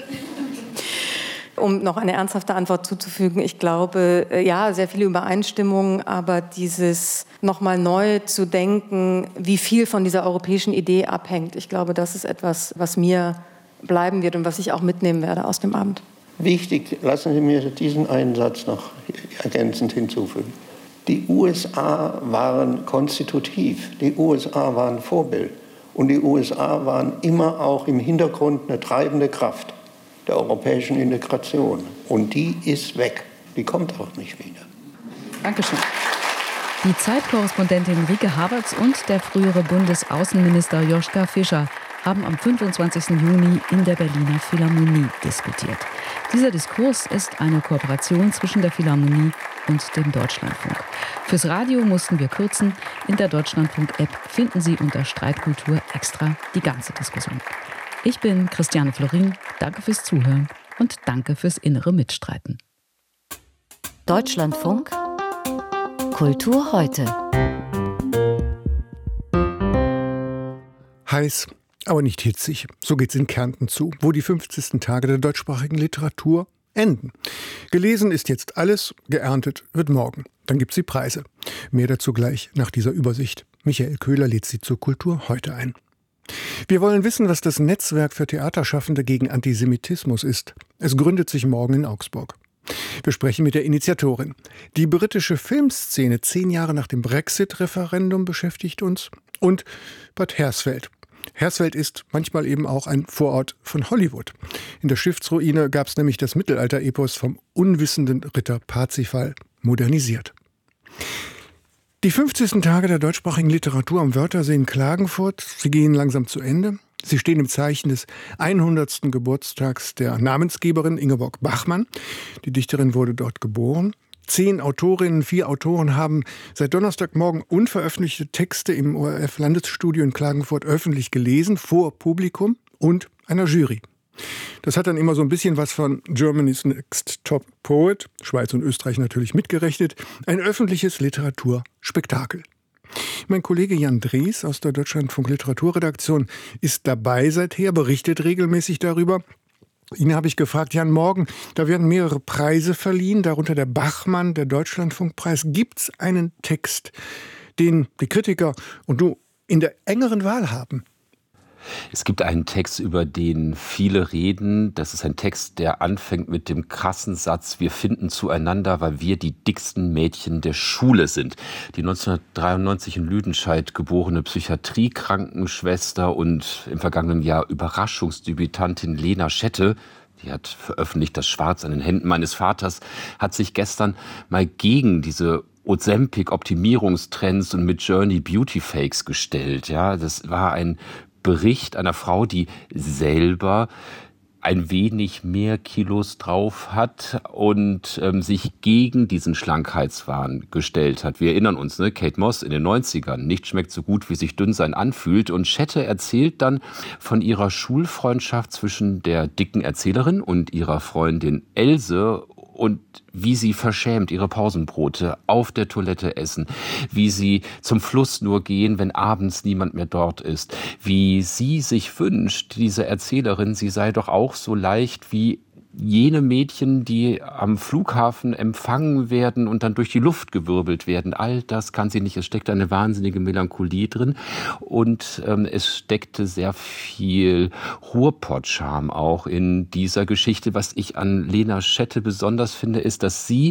Um noch eine ernsthafte Antwort zuzufügen, ich glaube, ja, sehr viele Übereinstimmungen, aber dieses nochmal neu zu denken, wie viel von dieser europäischen Idee abhängt, ich glaube, das ist etwas, was mir bleiben wird und was ich auch mitnehmen werde aus dem Abend. Wichtig, lassen Sie mir diesen einen Satz noch ergänzend hinzufügen. Die U S A waren konstitutiv, die U S A waren Vorbild und die U S A waren immer auch im Hintergrund eine treibende Kraft der europäischen Integration. Und die ist weg. Die kommt auch nicht wieder. Dankeschön. Die Zeitkorrespondentin Rike Havertz und der frühere Bundesaußenminister Joschka Fischer haben am fünfundzwanzigsten Juni in der Berliner Philharmonie diskutiert. Dieser Diskurs ist eine Kooperation zwischen der Philharmonie und dem Deutschlandfunk. Fürs Radio mussten wir kürzen. In der Deutschlandfunk-App finden Sie unter Streitkultur extra die ganze Diskussion. Ich bin Christiane Florin. Danke fürs Zuhören und danke fürs innere Mitstreiten. Deutschlandfunk Kultur heute. Heiß, aber nicht hitzig. So geht's in Kärnten zu, wo die fünfzigsten Tage der deutschsprachigen Literatur enden. Gelesen ist jetzt alles, geerntet wird morgen. Dann gibt's die Preise. Mehr dazu gleich nach dieser Übersicht. Michael Köhler lädt Sie zur Kultur heute ein. Wir wollen wissen, was das Netzwerk für Theaterschaffende gegen Antisemitismus ist. Es gründet sich morgen in Augsburg. Wir sprechen mit der Initiatorin. Die britische Filmszene zehn Jahre nach dem Brexit-Referendum beschäftigt uns. Und Bad Hersfeld. Hersfeld ist manchmal eben auch ein Vorort von Hollywood. In der Schiffsruine gab es nämlich das Mittelalter-Epos vom unwissenden Ritter Parzifal modernisiert. Die fünfzigsten Tage der deutschsprachigen Literatur am Wörthersee in Klagenfurt, sie gehen langsam zu Ende. Sie stehen im Zeichen des hundertsten Geburtstags der Namensgeberin Ingeborg Bachmann. Die Dichterin wurde dort geboren. Zehn Autorinnen, vier Autoren haben seit Donnerstagmorgen unveröffentlichte Texte im O R F-Landesstudio in Klagenfurt öffentlich gelesen, vor Publikum und einer Jury. Das hat dann immer so ein bisschen was von Germany's Next Top Poet, Schweiz und Österreich natürlich mitgerechnet, ein öffentliches Literaturspektakel. Mein Kollege Jan Drees aus der Deutschlandfunk Literaturredaktion ist dabei seither, berichtet regelmäßig darüber. Ihn habe ich gefragt, Jan, morgen, da werden mehrere Preise verliehen, darunter der Bachmann, der Deutschlandfunkpreis. Gibt's einen Text, den die Kritiker und du in der engeren Wahl haben? Es gibt einen Text, über den viele reden. Das ist ein Text, der anfängt mit dem krassen Satz: Wir finden zueinander, weil wir die dicksten Mädchen der Schule sind. Die neunzehnhundertdreiundneunzig in Lüdenscheid geborene Psychiatriekrankenschwester und im vergangenen Jahr Überraschungsdebütantin Lena Schette, die hat veröffentlicht Das Schwarz an den Händen meines Vaters, hat sich gestern mal gegen diese Ozempic-Optimierungstrends und Midjourney Beauty-Fakes gestellt. Ja, das war ein Bericht einer Frau, die selber ein wenig mehr Kilos drauf hat und ähm, sich gegen diesen Schlankheitswahn gestellt hat. Wir erinnern uns, ne? Kate Moss in den neunzigern, nicht schmeckt so gut, wie sich dünn sein anfühlt. Und Schette erzählt dann von ihrer Schulfreundschaft zwischen der dicken Erzählerin und ihrer Freundin Else und wie sie verschämt ihre Pausenbrote auf der Toilette essen, wie sie zum Fluss nur gehen, wenn abends niemand mehr dort ist, wie sie sich wünscht, diese Erzählerin, sie sei doch auch so leicht wie jene Mädchen, die am Flughafen empfangen werden und dann durch die Luft gewirbelt werden. All das kann sie nicht. Es steckt eine wahnsinnige Melancholie drin und ähm, es steckte sehr viel Ruhrpott-Charme auch in dieser Geschichte. Was ich an Lena Schette besonders finde, ist, dass sie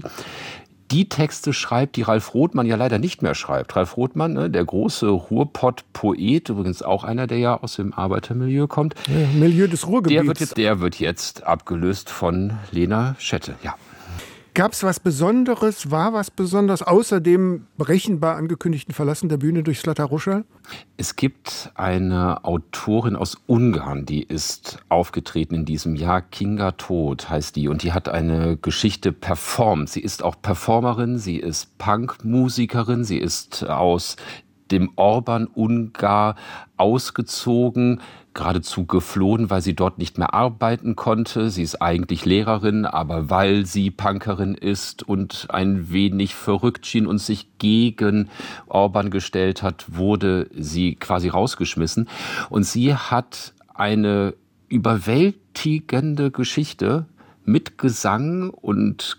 die Texte schreibt, die Ralf Rothmann ja leider nicht mehr schreibt. Ralf Rothmann, ne, der große Ruhrpott-Poet, übrigens auch einer, der ja aus dem Arbeitermilieu kommt. Ja, Milieu des Ruhrgebiets. Der wird jetzt, der wird jetzt abgelöst von Lena Schette, ja. Gab es was Besonderes, war was Besonderes, außer dem berechenbar angekündigten Verlassen der Bühne durch Zlata Ruschal? Es gibt eine Autorin aus Ungarn, die ist aufgetreten in diesem Jahr. Kinga Tod heißt die und die hat eine Geschichte performt. Sie ist auch Performerin, sie ist Punkmusikerin, sie ist aus dem Orban-Ungar ausgezogen, geradezu geflohen, weil sie dort nicht mehr arbeiten konnte. Sie ist eigentlich Lehrerin, aber weil sie Punkerin ist und ein wenig verrückt schien und sich gegen Orban gestellt hat, wurde sie quasi rausgeschmissen. Und sie hat eine überwältigende Geschichte mit Gesang und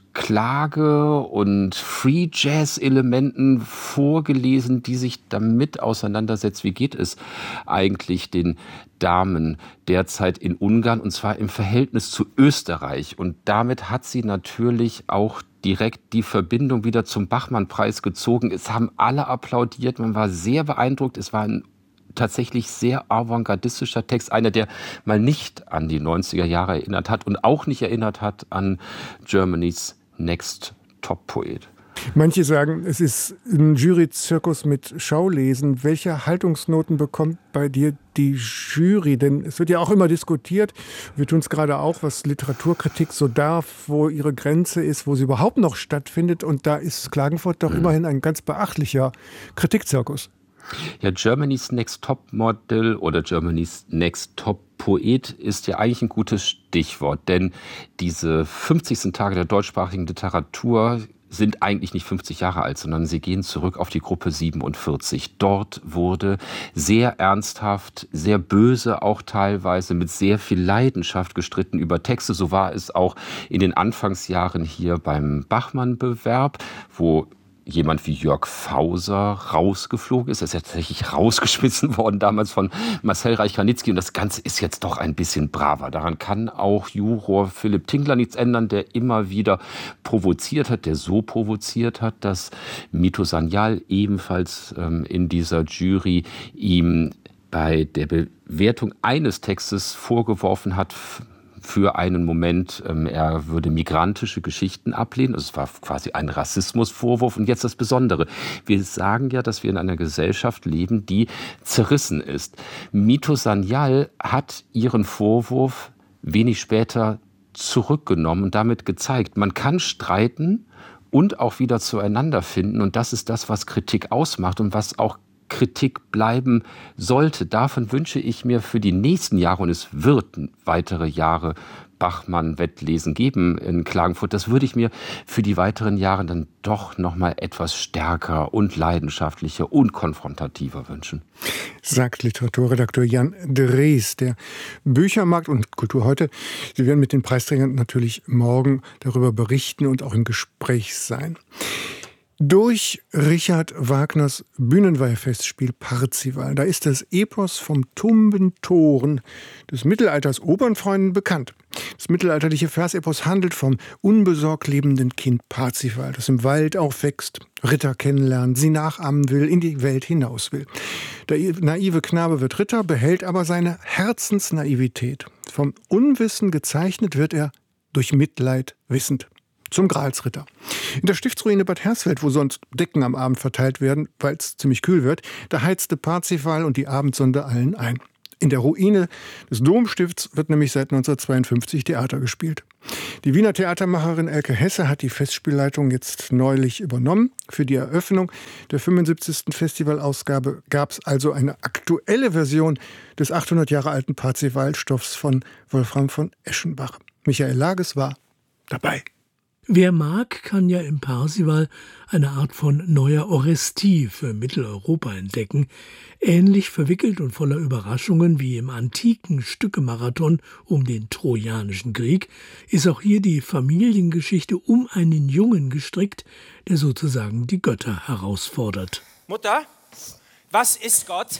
Klage und Free Jazz Elementen vorgelesen, die sich damit auseinandersetzt, wie geht es eigentlich den Damen derzeit in Ungarn, und zwar im Verhältnis zu Österreich. Und damit hat sie natürlich auch direkt die Verbindung wieder zum Bachmann-Preis gezogen. Es haben alle applaudiert, man war sehr beeindruckt, es war ein tatsächlich sehr avantgardistischer Text, einer, der mal nicht an die neunziger Jahre erinnert hat und auch nicht erinnert hat an Germany's Next Top Poet. Manche sagen, es ist ein Jury-Zirkus mit Schaulesen. Welche Haltungsnoten bekommt bei dir die Jury? Denn es wird ja auch immer diskutiert, wir tun es gerade auch, was Literaturkritik so darf, wo ihre Grenze ist, wo sie überhaupt noch stattfindet. Und da ist Klagenfurt doch mhm. immerhin ein ganz beachtlicher Kritikzirkus. Ja, Germany's Next Top Model oder Germany's Next Top Poet ist ja eigentlich ein gutes Stichwort, denn diese fünfzigsten Tage der deutschsprachigen Literatur sind eigentlich nicht fünfzig Jahre alt, sondern sie gehen zurück auf die Gruppe siebenundvierzig. Dort wurde sehr ernsthaft, sehr böse auch teilweise, mit sehr viel Leidenschaft gestritten über Texte. So war es auch in den Anfangsjahren hier beim Bachmann-Bewerb, wo jemand wie Jörg Fauser rausgeflogen ist. Er ist ja tatsächlich rausgeschmissen worden damals von Marcel Reich-Ranitzky. Und das Ganze ist jetzt doch ein bisschen braver. Daran kann auch Juror Philipp Tingler nichts ändern, der immer wieder provoziert hat, der so provoziert hat, dass Mito Sanyal ebenfalls ähm, in dieser Jury ihm bei der Bewertung eines Textes vorgeworfen hat, für einen Moment, ähm, er würde migrantische Geschichten ablehnen. Es war quasi ein Rassismusvorwurf. Und jetzt das Besondere. Wir sagen ja, dass wir in einer Gesellschaft leben, die zerrissen ist. Mito Sanyal hat ihren Vorwurf wenig später zurückgenommen und damit gezeigt, man kann streiten und auch wieder zueinander finden. Und das ist das, was Kritik ausmacht und was auch Kritik bleiben sollte. Davon wünsche ich mir für die nächsten Jahre, und es wird weitere Jahre Bachmann-Wettlesen geben in Klagenfurt, das würde ich mir für die weiteren Jahre dann doch noch mal etwas stärker und leidenschaftlicher und konfrontativer wünschen. Sagt Literaturredakteur Jan Drees. Der Büchermarkt und Kultur heute, Sie werden mit den Preisträgern natürlich morgen darüber berichten und auch im Gespräch sein. durch Richard Wagners Bühnenweihfestspiel Parzival. Da ist das Epos vom tumben Toren des Mittelalters Opernfreunden bekannt. Das mittelalterliche Versepos handelt vom unbesorgt lebenden Kind Parzival, das im Wald aufwächst, Ritter kennenlernt, sie nachahmen will, in die Welt hinaus will. Der naive Knabe wird Ritter, behält aber seine Herzensnaivität. Vom Unwissen gezeichnet wird er durch Mitleid wissend. Zum Gralsritter. In der Stiftsruine Bad Hersfeld, wo sonst Decken am Abend verteilt werden, weil es ziemlich kühl wird, da heizte Parzival und die Abendsonde allen ein. In der Ruine des Domstifts wird nämlich seit neunzehnhundertzweiundfünfzig Theater gespielt. Die Wiener Theatermacherin Elke Hesse hat die Festspielleitung jetzt neulich übernommen. Für die Eröffnung der fünfundsiebzigsten Festivalausgabe gab es also eine aktuelle Version des achthundert Jahre alten Parzivalstoffs von Wolfram von Eschenbach. Michael Lages war dabei. Wer mag, kann ja im Parzival eine Art von neuer Orestie für Mitteleuropa entdecken. Ähnlich verwickelt und voller Überraschungen wie im antiken Stückemarathon um den Trojanischen Krieg ist auch hier die Familiengeschichte um einen Jungen gestrickt, der sozusagen die Götter herausfordert. Mutter, was ist Gott?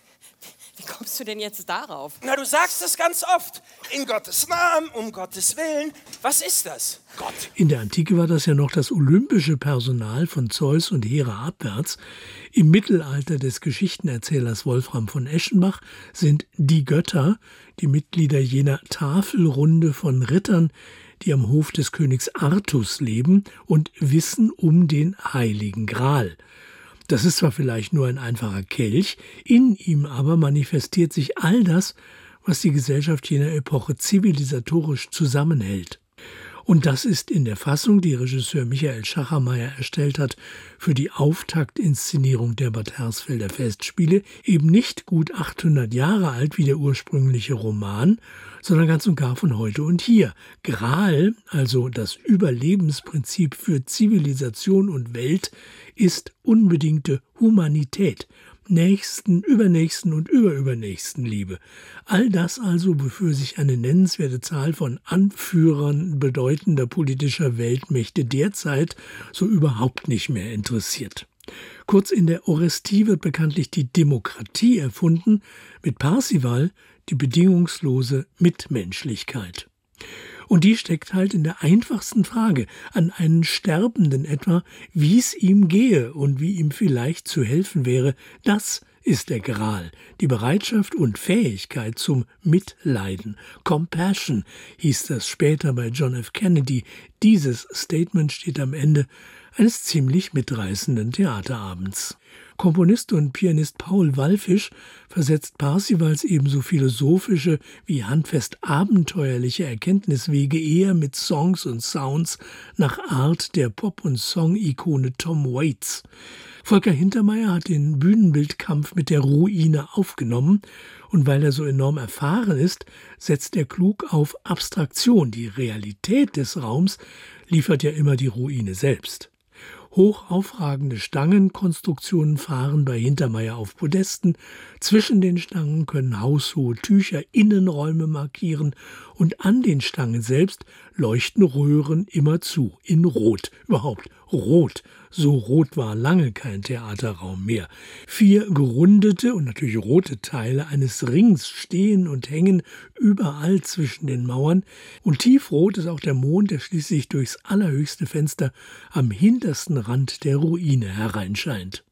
Wie kommst du denn jetzt darauf? Na, du sagst es ganz oft. In Gottes Namen, um Gottes Willen. Was ist das? Gott. In der Antike war das ja noch das olympische Personal von Zeus und Hera abwärts. Im Mittelalter des Geschichtenerzählers Wolfram von Eschenbach sind die Götter die Mitglieder jener Tafelrunde von Rittern, die am Hof des Königs Artus leben und wissen um den Heiligen Gral. Das ist zwar vielleicht nur ein einfacher Kelch, in ihm aber manifestiert sich all das, was die Gesellschaft jener Epoche zivilisatorisch zusammenhält. Und das ist in der Fassung, die Regisseur Michael Schachermeier erstellt hat, für die Auftaktinszenierung der Bad Hersfelder Festspiele eben nicht gut achthundert Jahre alt wie der ursprüngliche Roman, sondern ganz und gar von heute und hier. Gral, also das Überlebensprinzip für Zivilisation und Welt, ist unbedingte Humanität, Nächsten, Übernächsten und Überübernächsten Liebe. All das also, wofür sich eine nennenswerte Zahl von Anführern bedeutender politischer Weltmächte derzeit so überhaupt nicht mehr interessiert. Kurz, in der Orestie wird bekanntlich die Demokratie erfunden, mit Parzival die bedingungslose Mitmenschlichkeit. Und die steckt halt in der einfachsten Frage an einen Sterbenden etwa, wie es ihm gehe und wie ihm vielleicht zu helfen wäre. Das ist der Gral, die Bereitschaft und Fähigkeit zum Mitleiden. Compassion hieß das später bei John F. Kennedy. Dieses Statement steht am Ende eines ziemlich mitreißenden Theaterabends. Komponist und Pianist Paul Wallfisch versetzt Parsifals ebenso philosophische wie handfest abenteuerliche Erkenntniswege eher mit Songs und Sounds nach Art der Pop- und Song-Ikone Tom Waits. Volker Hintermeier hat den Bühnenbildkampf mit der Ruine aufgenommen und weil er so enorm erfahren ist, setzt er klug auf Abstraktion. Die Realität des Raums liefert ja immer die Ruine selbst. Hoch aufragende Stangenkonstruktionen fahren bei Hintermeier auf Podesten. Zwischen den Stangen können haushohe Tücher Innenräume markieren und an den Stangen selbst leuchten Röhren immer zu, in Rot. Überhaupt rot. So rot war lange kein Theaterraum mehr. Vier gerundete und natürlich rote Teile eines Rings stehen und hängen überall zwischen den Mauern. Und tiefrot ist auch der Mond, der schließlich durchs allerhöchste Fenster am hintersten Rand der Ruine hereinscheint.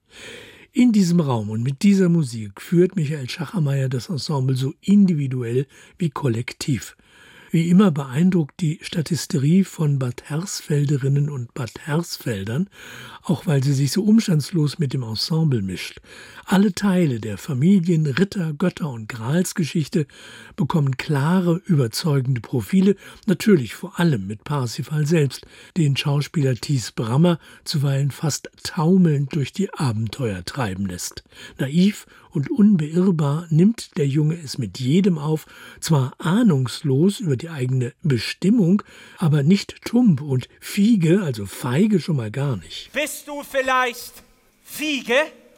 In diesem Raum und mit dieser Musik führt Michael Schachermeier das Ensemble so individuell wie kollektiv. Wie immer beeindruckt die Statisterie von Bad Hersfelderinnen und Bad Hersfeldern, auch weil sie sich so umstandslos mit dem Ensemble mischt. Alle Teile der Familien-, Ritter-, Götter- und Gralsgeschichte bekommen klare, überzeugende Profile, natürlich vor allem mit Parsifal selbst, den Schauspieler Thies Brammer zuweilen fast taumelnd durch die Abenteuer treiben lässt. Naiv und unbeirrbar nimmt der Junge es mit jedem auf, zwar ahnungslos über die eigene Bestimmung, aber nicht tump und fiege, also feige schon mal gar nicht. Bist du vielleicht Fiege?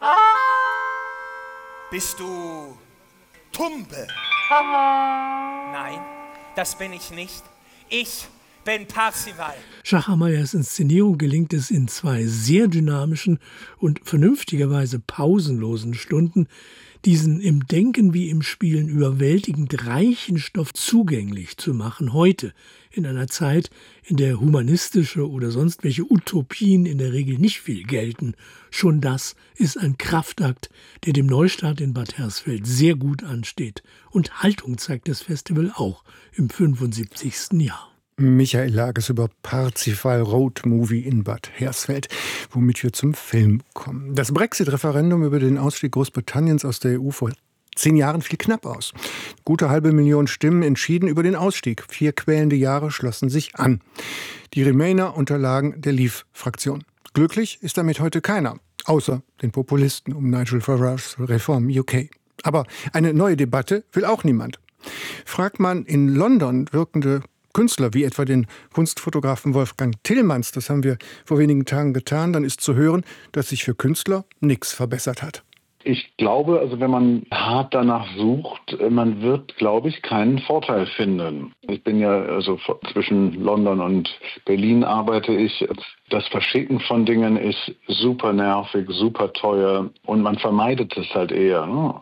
Bist du Tumpe? Nein, das bin ich nicht. Ich Ben Parzival. Schachermeyers Inszenierung gelingt es in zwei sehr dynamischen und vernünftigerweise pausenlosen Stunden, diesen im Denken wie im Spielen überwältigend reichen Stoff zugänglich zu machen, heute, in einer Zeit, in der humanistische oder sonst welche Utopien in der Regel nicht viel gelten. Schon das ist ein Kraftakt, der dem Neustart in Bad Hersfeld sehr gut ansteht. Und Haltung zeigt das Festival auch im fünfundsiebzigsten Jahr. Michael Lages über Parzival Road Movie in Bad Hersfeld, womit wir zum Film kommen. Das Brexit-Referendum über den Ausstieg Großbritanniens aus der E U vor zehn Jahren fiel knapp aus. Gute halbe Million Stimmen entschieden über den Ausstieg. Vier quälende Jahre schlossen sich an. Die Remainer unterlagen der Leave-Fraktion. Glücklich ist damit heute keiner, außer den Populisten um Nigel Farage's Reform U K. Aber eine neue Debatte will auch niemand. Fragt man in London wirkende Künstler, wie etwa den Kunstfotografen Wolfgang Tillmanns, das haben wir vor wenigen Tagen getan, dann ist zu hören, dass sich für Künstler nichts verbessert hat. Ich glaube, also wenn man hart danach sucht, man wird, glaube ich, keinen Vorteil finden. Ich bin ja, also zwischen London und Berlin arbeite ich. Das Verschicken von Dingen ist super nervig, super teuer und man vermeidet es halt eher, ne?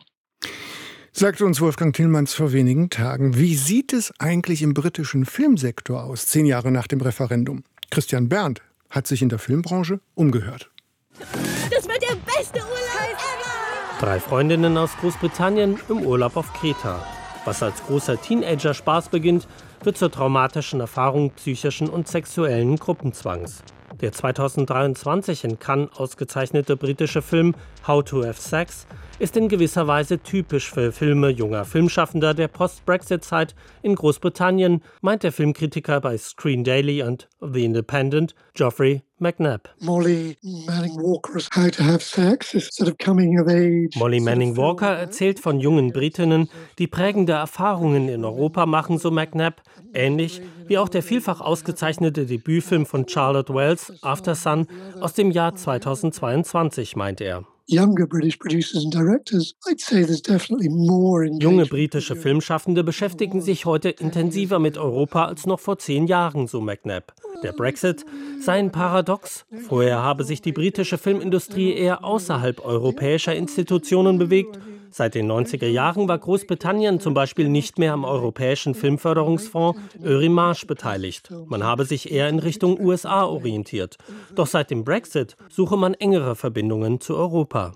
Sagte uns Wolfgang Tillmanns vor wenigen Tagen. Wie sieht es eigentlich im britischen Filmsektor aus, zehn Jahre nach dem Referendum? Christian Berndt hat sich in der Filmbranche umgehört. Das wird der beste Urlaub ever! Drei Freundinnen aus Großbritannien im Urlaub auf Kreta. Was als großer Teenager-Spaß beginnt, wird zur traumatischen Erfahrung psychischen und sexuellen Gruppenzwangs. Der zweitausenddreiundzwanzig in Cannes ausgezeichnete britische Film How to Have Sex ist in gewisser Weise typisch für Filme junger Filmschaffender der Post-Brexit-Zeit in Großbritannien, meint der Filmkritiker bei Screen Daily und The Independent, Geoffrey McNabb. Molly Manning Walker's How to Have Sex is sort of coming of age. Molly Manning Walker erzählt von jungen Britinnen, die prägende Erfahrungen in Europa machen, so McNabb, ähnlich wie auch der vielfach ausgezeichnete Debütfilm von Charlotte Wells, After Sun, aus dem Jahr zweitausendzweiundzwanzig, meint er. Younger British producers and directors, I'd say there's definitely more engagement. Junge britische Filmschaffende beschäftigen sich heute intensiver mit Europa als noch vor zehn Jahren, so McNabb. Der Brexit sei ein Paradox. Vorher habe sich die britische Filmindustrie eher außerhalb europäischer Institutionen bewegt. Seit den neunziger Jahren war Großbritannien zum Beispiel nicht mehr am europäischen Filmförderungsfonds Eurimage beteiligt. Man habe sich eher in Richtung U S A orientiert. Doch seit dem Brexit suche man engere Verbindungen zu Europa.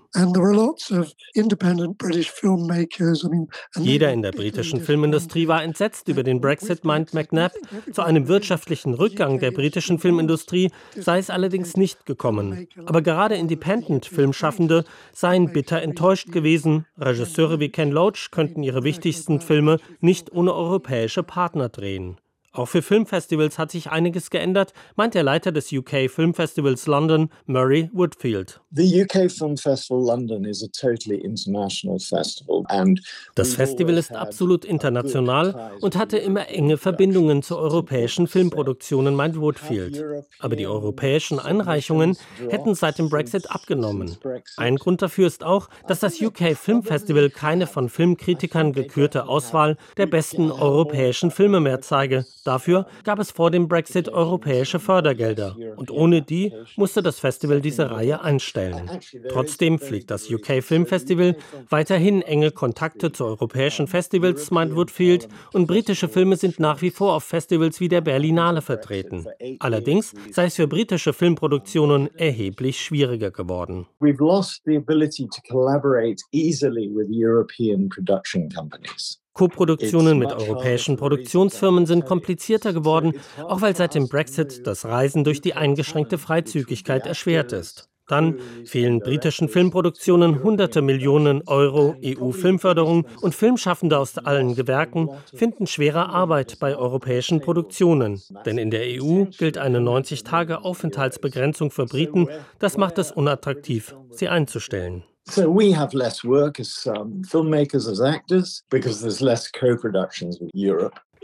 Jeder in der britischen Filmindustrie war entsetzt über den Brexit, meint McNabb. Zu einem wirtschaftlichen Rückgang der britischen Filmindustrie sei es allerdings nicht gekommen. Aber gerade Independent-Filmschaffende seien bitter enttäuscht gewesen. Regisseure wie Ken Loach könnten ihre wichtigsten Filme nicht ohne europäische Partner drehen. Auch für Filmfestivals hat sich einiges geändert, meint der Leiter des U K Filmfestivals London, Murray Woodfield. The U K Film Festival London is a totally international festival and das Festival ist absolut international und hatte immer enge Verbindungen zu europäischen Filmproduktionen, meint Woodfield. Aber die europäischen Einreichungen hätten seit dem Brexit abgenommen. Ein Grund dafür ist auch, dass das U K Film Festival keine von Filmkritikern gekürte Auswahl der besten europäischen Filme mehr zeige. Dafür gab es vor dem Brexit europäische Fördergelder und ohne die musste das Festival diese Reihe einstellen. Trotzdem pflegt das U K Film Festival weiterhin enge Kontakte zu europäischen Festivals, meint Woodfield, und britische Filme sind nach wie vor auf Festivals wie der Berlinale vertreten. Allerdings sei es für britische Filmproduktionen erheblich schwieriger geworden. We've lost the ability to collaborate easily with European production companies. Koproduktionen mit europäischen Produktionsfirmen sind komplizierter geworden, auch weil seit dem Brexit das Reisen durch die eingeschränkte Freizügigkeit erschwert ist. Dann fehlen britischen Filmproduktionen hunderte Millionen Euro E U-Filmförderung und Filmschaffende aus allen Gewerken finden schwere Arbeit bei europäischen Produktionen. Denn in der E U gilt eine neunzig Tage Aufenthaltsbegrenzung für Briten. Das macht es unattraktiv, sie einzustellen. So we have less work as um, filmmakers, as actors, because there's less co-productions with Europe.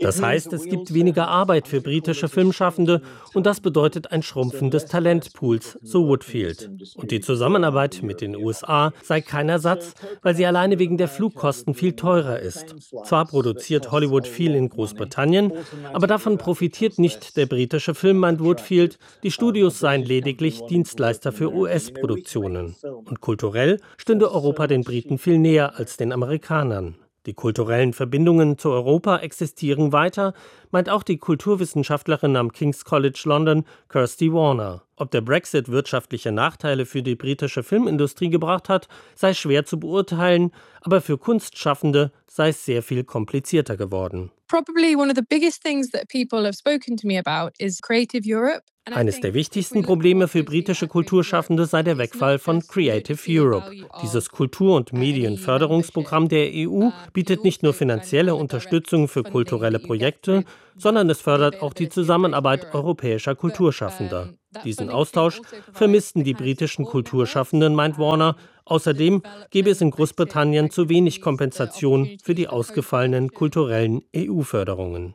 Das heißt, es gibt weniger Arbeit für britische Filmschaffende und das bedeutet ein Schrumpfen des Talentpools, so Woodfield. Und die Zusammenarbeit mit den U S A sei kein Ersatz, weil sie alleine wegen der Flugkosten viel teurer ist. Zwar produziert Hollywood viel in Großbritannien, aber davon profitiert nicht der britische Film, meint Woodfield. Die Studios seien lediglich Dienstleister für U S-Produktionen. Und kulturell stünde Europa den Briten viel näher als den Amerikanern. Die kulturellen Verbindungen zu Europa existieren weiter, meint auch die Kulturwissenschaftlerin am King's College London, Kirsty Warner. Ob der Brexit wirtschaftliche Nachteile für die britische Filmindustrie gebracht hat, sei schwer zu beurteilen, aber für Kunstschaffende sei es sehr viel komplizierter geworden. Probably one of the biggest things that people have spoken to me about is Creative Europe. Eines der wichtigsten Probleme für britische Kulturschaffende sei der Wegfall von Creative Europe. Dieses Kultur- und Medienförderungsprogramm der E U bietet nicht nur finanzielle Unterstützung für kulturelle Projekte, sondern es fördert auch die Zusammenarbeit europäischer Kulturschaffender. Diesen Austausch vermissten die britischen Kulturschaffenden, meint Warner. Außerdem gäbe es in Großbritannien zu wenig Kompensation für die ausgefallenen kulturellen E U-Förderungen.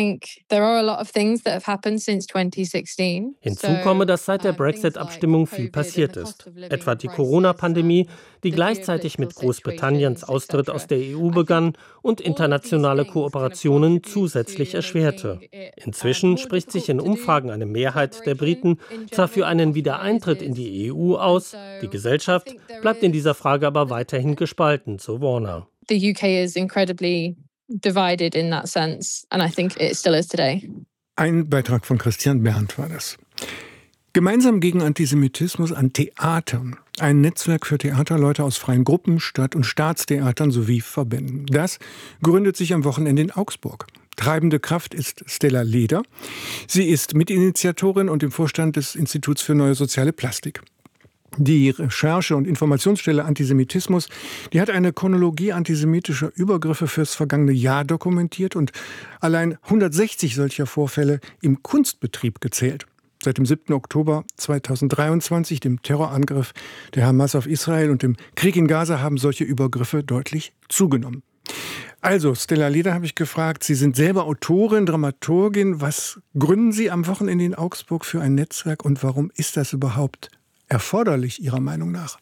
Hinzu komme, dass seit der Brexit-Abstimmung viel passiert ist. Etwa die Corona-Pandemie, die gleichzeitig mit Großbritanniens Austritt aus der E U begann und internationale Kooperationen zusätzlich erschwerte. Inzwischen spricht sich in Umfragen eine Mehrheit der Briten zwar für einen Wiedereintritt in die E U aus, die Gesellschaft bleibt in dieser Frage aber weiterhin gespalten, so Warner. The U K is incredibly divided in that sense, and I think it still is today. Ein Beitrag von Christian Berndt war das. Gemeinsam gegen Antisemitismus an Theatern. Ein Netzwerk für Theaterleute aus freien Gruppen, Stadt- und Staatstheatern sowie Verbänden. Das gründet sich am Wochenende in Augsburg. Treibende Kraft ist Stella Leder. Sie ist Mitinitiatorin und im Vorstand des Instituts für Neue Soziale Plastik. Die Recherche- und Informationsstelle Antisemitismus, die hat eine Chronologie antisemitischer Übergriffe fürs vergangene Jahr dokumentiert und allein hundertsechzig solcher Vorfälle im Kunstbetrieb gezählt. Seit dem siebten Oktober zweitausenddreiundzwanzig, dem Terrorangriff der Hamas auf Israel und dem Krieg in Gaza, haben solche Übergriffe deutlich zugenommen. Also, Stella Leder habe ich gefragt, Sie sind selber Autorin, Dramaturgin. Was gründen Sie am Wochenende in Augsburg für ein Netzwerk und warum ist das überhaupt erforderlich, Ihrer Meinung nach?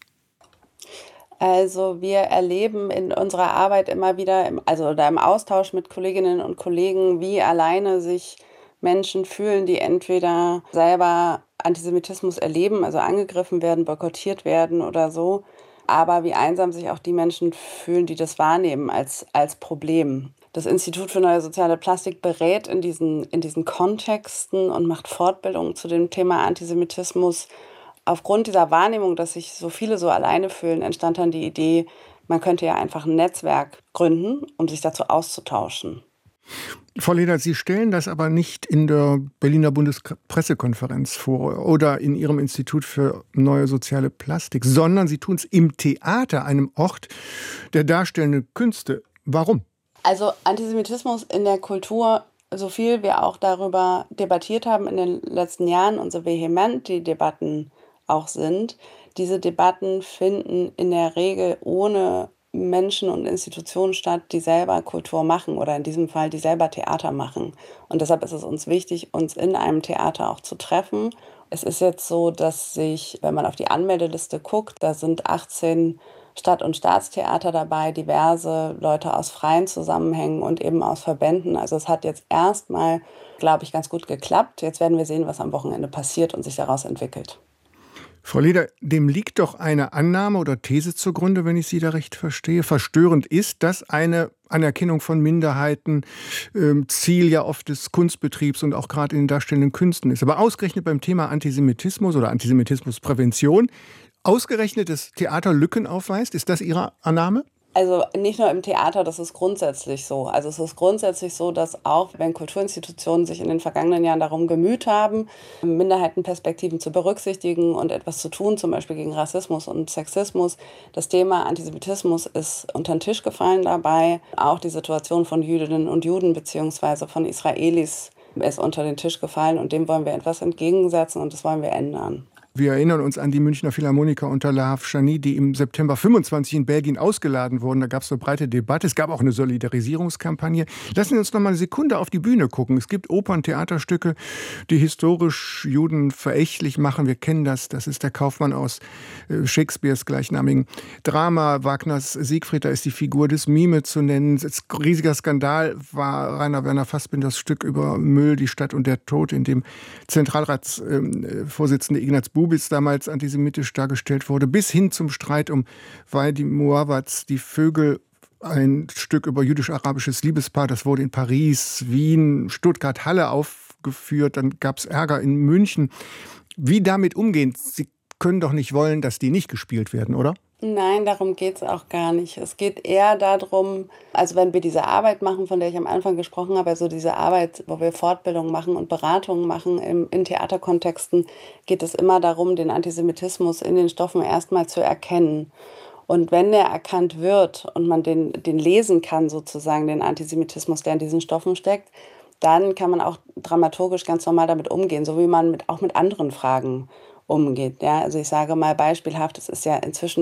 Also wir erleben in unserer Arbeit immer wieder, im, also oder im Austausch mit Kolleginnen und Kollegen, wie alleine sich Menschen fühlen, die entweder selber Antisemitismus erleben, also angegriffen werden, boykottiert werden oder so, aber wie einsam sich auch die Menschen fühlen, die das wahrnehmen als, als Problem. Das Institut für Neue Soziale Plastik berät in diesen, in diesen Kontexten und macht Fortbildungen zu dem Thema Antisemitismus. Aufgrund dieser Wahrnehmung, dass sich so viele so alleine fühlen, entstand dann die Idee, man könnte ja einfach ein Netzwerk gründen, um sich dazu auszutauschen. Frau Leder, Sie stellen das aber nicht in der Berliner Bundespressekonferenz vor oder in Ihrem Institut für Neue Soziale Plastik, sondern Sie tun es im Theater, einem Ort der darstellenden Künste. Warum? Also Antisemitismus in der Kultur, so viel wir auch darüber debattiert haben in den letzten Jahren und so vehement die Debatten auch sind, diese Debatten finden in der Regel ohne Menschen und Institutionen statt, die selber Kultur machen oder in diesem Fall, die selber Theater machen. Und deshalb ist es uns wichtig, uns in einem Theater auch zu treffen. Es ist jetzt so, dass sich, wenn man auf die Anmeldeliste guckt, da sind achtzehn Stadt- und Staatstheater dabei, diverse Leute aus freien Zusammenhängen und eben aus Verbänden. Also es hat jetzt erstmal, glaube ich, ganz gut geklappt. Jetzt werden wir sehen, was am Wochenende passiert und sich daraus entwickelt. Frau Leder, dem liegt doch eine Annahme oder These zugrunde, wenn ich Sie da recht verstehe. Verstörend ist, dass eine Anerkennung von Minderheiten äh, Ziel ja oft des Kunstbetriebs und auch gerade in den darstellenden Künsten ist. Aber ausgerechnet beim Thema Antisemitismus oder Antisemitismusprävention, ausgerechnet das Theater Lücken aufweist, ist das Ihre Annahme? Also nicht nur im Theater, das ist grundsätzlich so. Also es ist grundsätzlich so, dass auch wenn Kulturinstitutionen sich in den vergangenen Jahren darum bemüht haben, Minderheitenperspektiven zu berücksichtigen und etwas zu tun, zum Beispiel gegen Rassismus und Sexismus, das Thema Antisemitismus ist unter den Tisch gefallen dabei. Auch die Situation von Jüdinnen und Juden bzw. von Israelis ist unter den Tisch gefallen und dem wollen wir etwas entgegensetzen und das wollen wir ändern. Wir erinnern uns an die Münchner Philharmoniker unter Lahav Shani, die im September fünfundzwanzig in Belgien ausgeladen wurden. Da gab es eine breite Debatte. Es gab auch eine Solidarisierungskampagne. Lassen Sie uns noch mal eine Sekunde auf die Bühne gucken. Es gibt Opern, Theaterstücke, die historisch Juden verächtlich machen. Wir kennen das. Das ist der Kaufmann aus Shakespeares gleichnamigen Drama. Wagners Siegfried, da ist die Figur des Mime zu nennen. Ein riesiger Skandal war Rainer Werner Fassbinders Stück über Müll, die Stadt und der Tod, in dem Zentralratsvorsitzende Ignaz Bubis damals antisemitisch dargestellt wurde, bis hin zum Streit um Vaidi Muawats, die Vögel, ein Stück über jüdisch-arabisches Liebespaar, das wurde in Paris, Wien, Stuttgart, Halle aufgeführt, dann gab es Ärger in München. Wie damit umgehen? Sie können doch nicht wollen, dass die nicht gespielt werden, oder? Nein, darum geht es auch gar nicht. Es geht eher darum, also wenn wir diese Arbeit machen, von der ich am Anfang gesprochen habe, also diese Arbeit, wo wir Fortbildung machen und Beratungen machen im, in Theaterkontexten, geht es immer darum, den Antisemitismus in den Stoffen erstmal zu erkennen. Und wenn der erkannt wird und man den, den lesen kann, sozusagen, den Antisemitismus, der in diesen Stoffen steckt, dann kann man auch dramaturgisch ganz normal damit umgehen, so wie man mit, auch mit anderen Fragen umgeht. Ja, also ich sage mal beispielhaft, es ist ja inzwischen